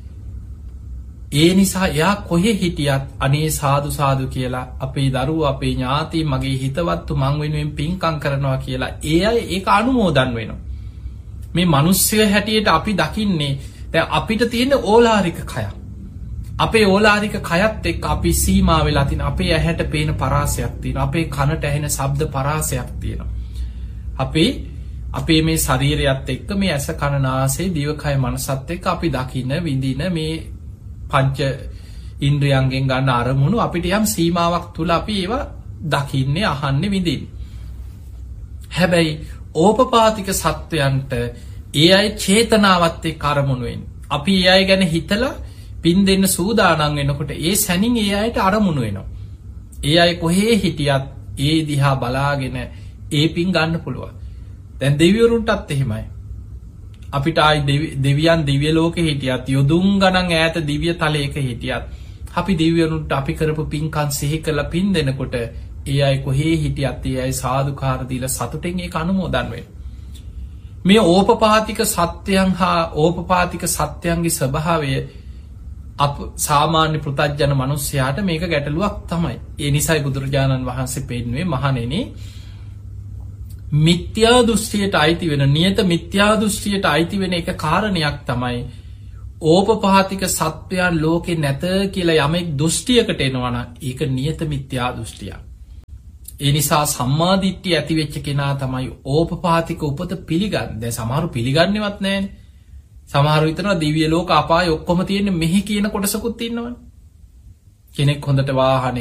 ඒ නිසා එයා කොහේ හිටියත් අනේ සාදු සාදු කියලා අපේ දරුවෝ අපේ ඥාති මගේ හිතවත්තු මං වෙනුවෙන් පින්කම් කරනවා කියලා ඒ අය ඒක අනුමෝදන් වෙනවා. මේ මිනිස්සු හැටියට අපි දකින්නේ දැන් අපිට තියෙන ඕලාරික කය. අපේ ඕලාරික කයත් එක්ක අපි සීමා වෙලා තියෙන අපේ ඇහැට පේන පරාසයක් තියෙනවා. අපේ කනට ඇහෙන ශබ්ද පරාසයක් තියෙනවා. අපේ මේ ශරීරයත් එක්ක මේ ඇස කන නාසය දිවකය මනසත් එක්ක අපි දකින්න විඳින මේ පංච ඉන්ද්‍රියයන්ගෙන් ගන්න අරමුණු අපිට යම් සීමාවක් තුල අපි ඒවා දකින්නේ අහන්නේ විඳින්නේ. හැබැයි ඕපපාතික සත්වයන්ට ඒ අය චේතනාවත් එක්ක අරමුණු වෙන්නේ. අපි ඒ අය ගැන හිතලා පින් දෙන්න සූදානම් වෙනකොට ඒ සැනින් ඒ අයට අරමුණු වෙනවා. ඒ අය කොහේ හිටියත් ඒ දිහා බලාගෙන ඒ පින් ගන්න පුළුවන්. දැන් දෙවිවරුන්ටත් එහෙමයි. අපිට ආයි දෙවියන් දිව්‍ය ලෝකෙ හිටියත් යොදුන් ගණන් ඈත දිව්‍ය තලයක හිටියත් අපි දෙවිවරුන්ට අපි කරපු පින්කම් සිහි කරලා පින් දෙනකොට ඒ අය කොහේ හිටියත් ඒ අය සාදුකාර දීලා සතුටෙන් ඒක අනුමෝදන් වෙනවා. මේ ඕපපාතික සත්‍යයන් හා ඕපපාතික සත්‍යයන්ගේ ස්වභාවය සාමාන්‍ය පෘථග්ජන මිනිස්යාට මේක ගැටලුවක් තමයි. ඒ නිසායි බුදුරජාණන් වහන්සේ පෙන්වුවේ මහණෙනි මිත්‍යා දෘෂ්ටියට අයිති වෙන නියත මිත්‍යා දෘෂ්ටියට අයිති වෙන එක කාරණයක් තමයි ඕපපාතික සත්වයන් ලෝකේ නැත කියලා යමෙක් දෘෂ්ටියකට එනවා නම් ඒක නියත මිත්‍යා දෘෂ්ටියක්. ඒ නිසා සම්මාදිට්ඨිය ඇති වෙච්ච කෙනා තමයි ඕපපාතික උපත පිළිගන්නේ. දැන් සමහරු පිළිගන්නේවත් නැහැනේ. සමහරු හිතනවා දිව්‍ය ලෝක අපාය ඔක්කොම තියෙන්නේ මෙහි කියන කොටසකුත් ඉන්නවනේ. කෙනෙක් හොඳට වාහනේ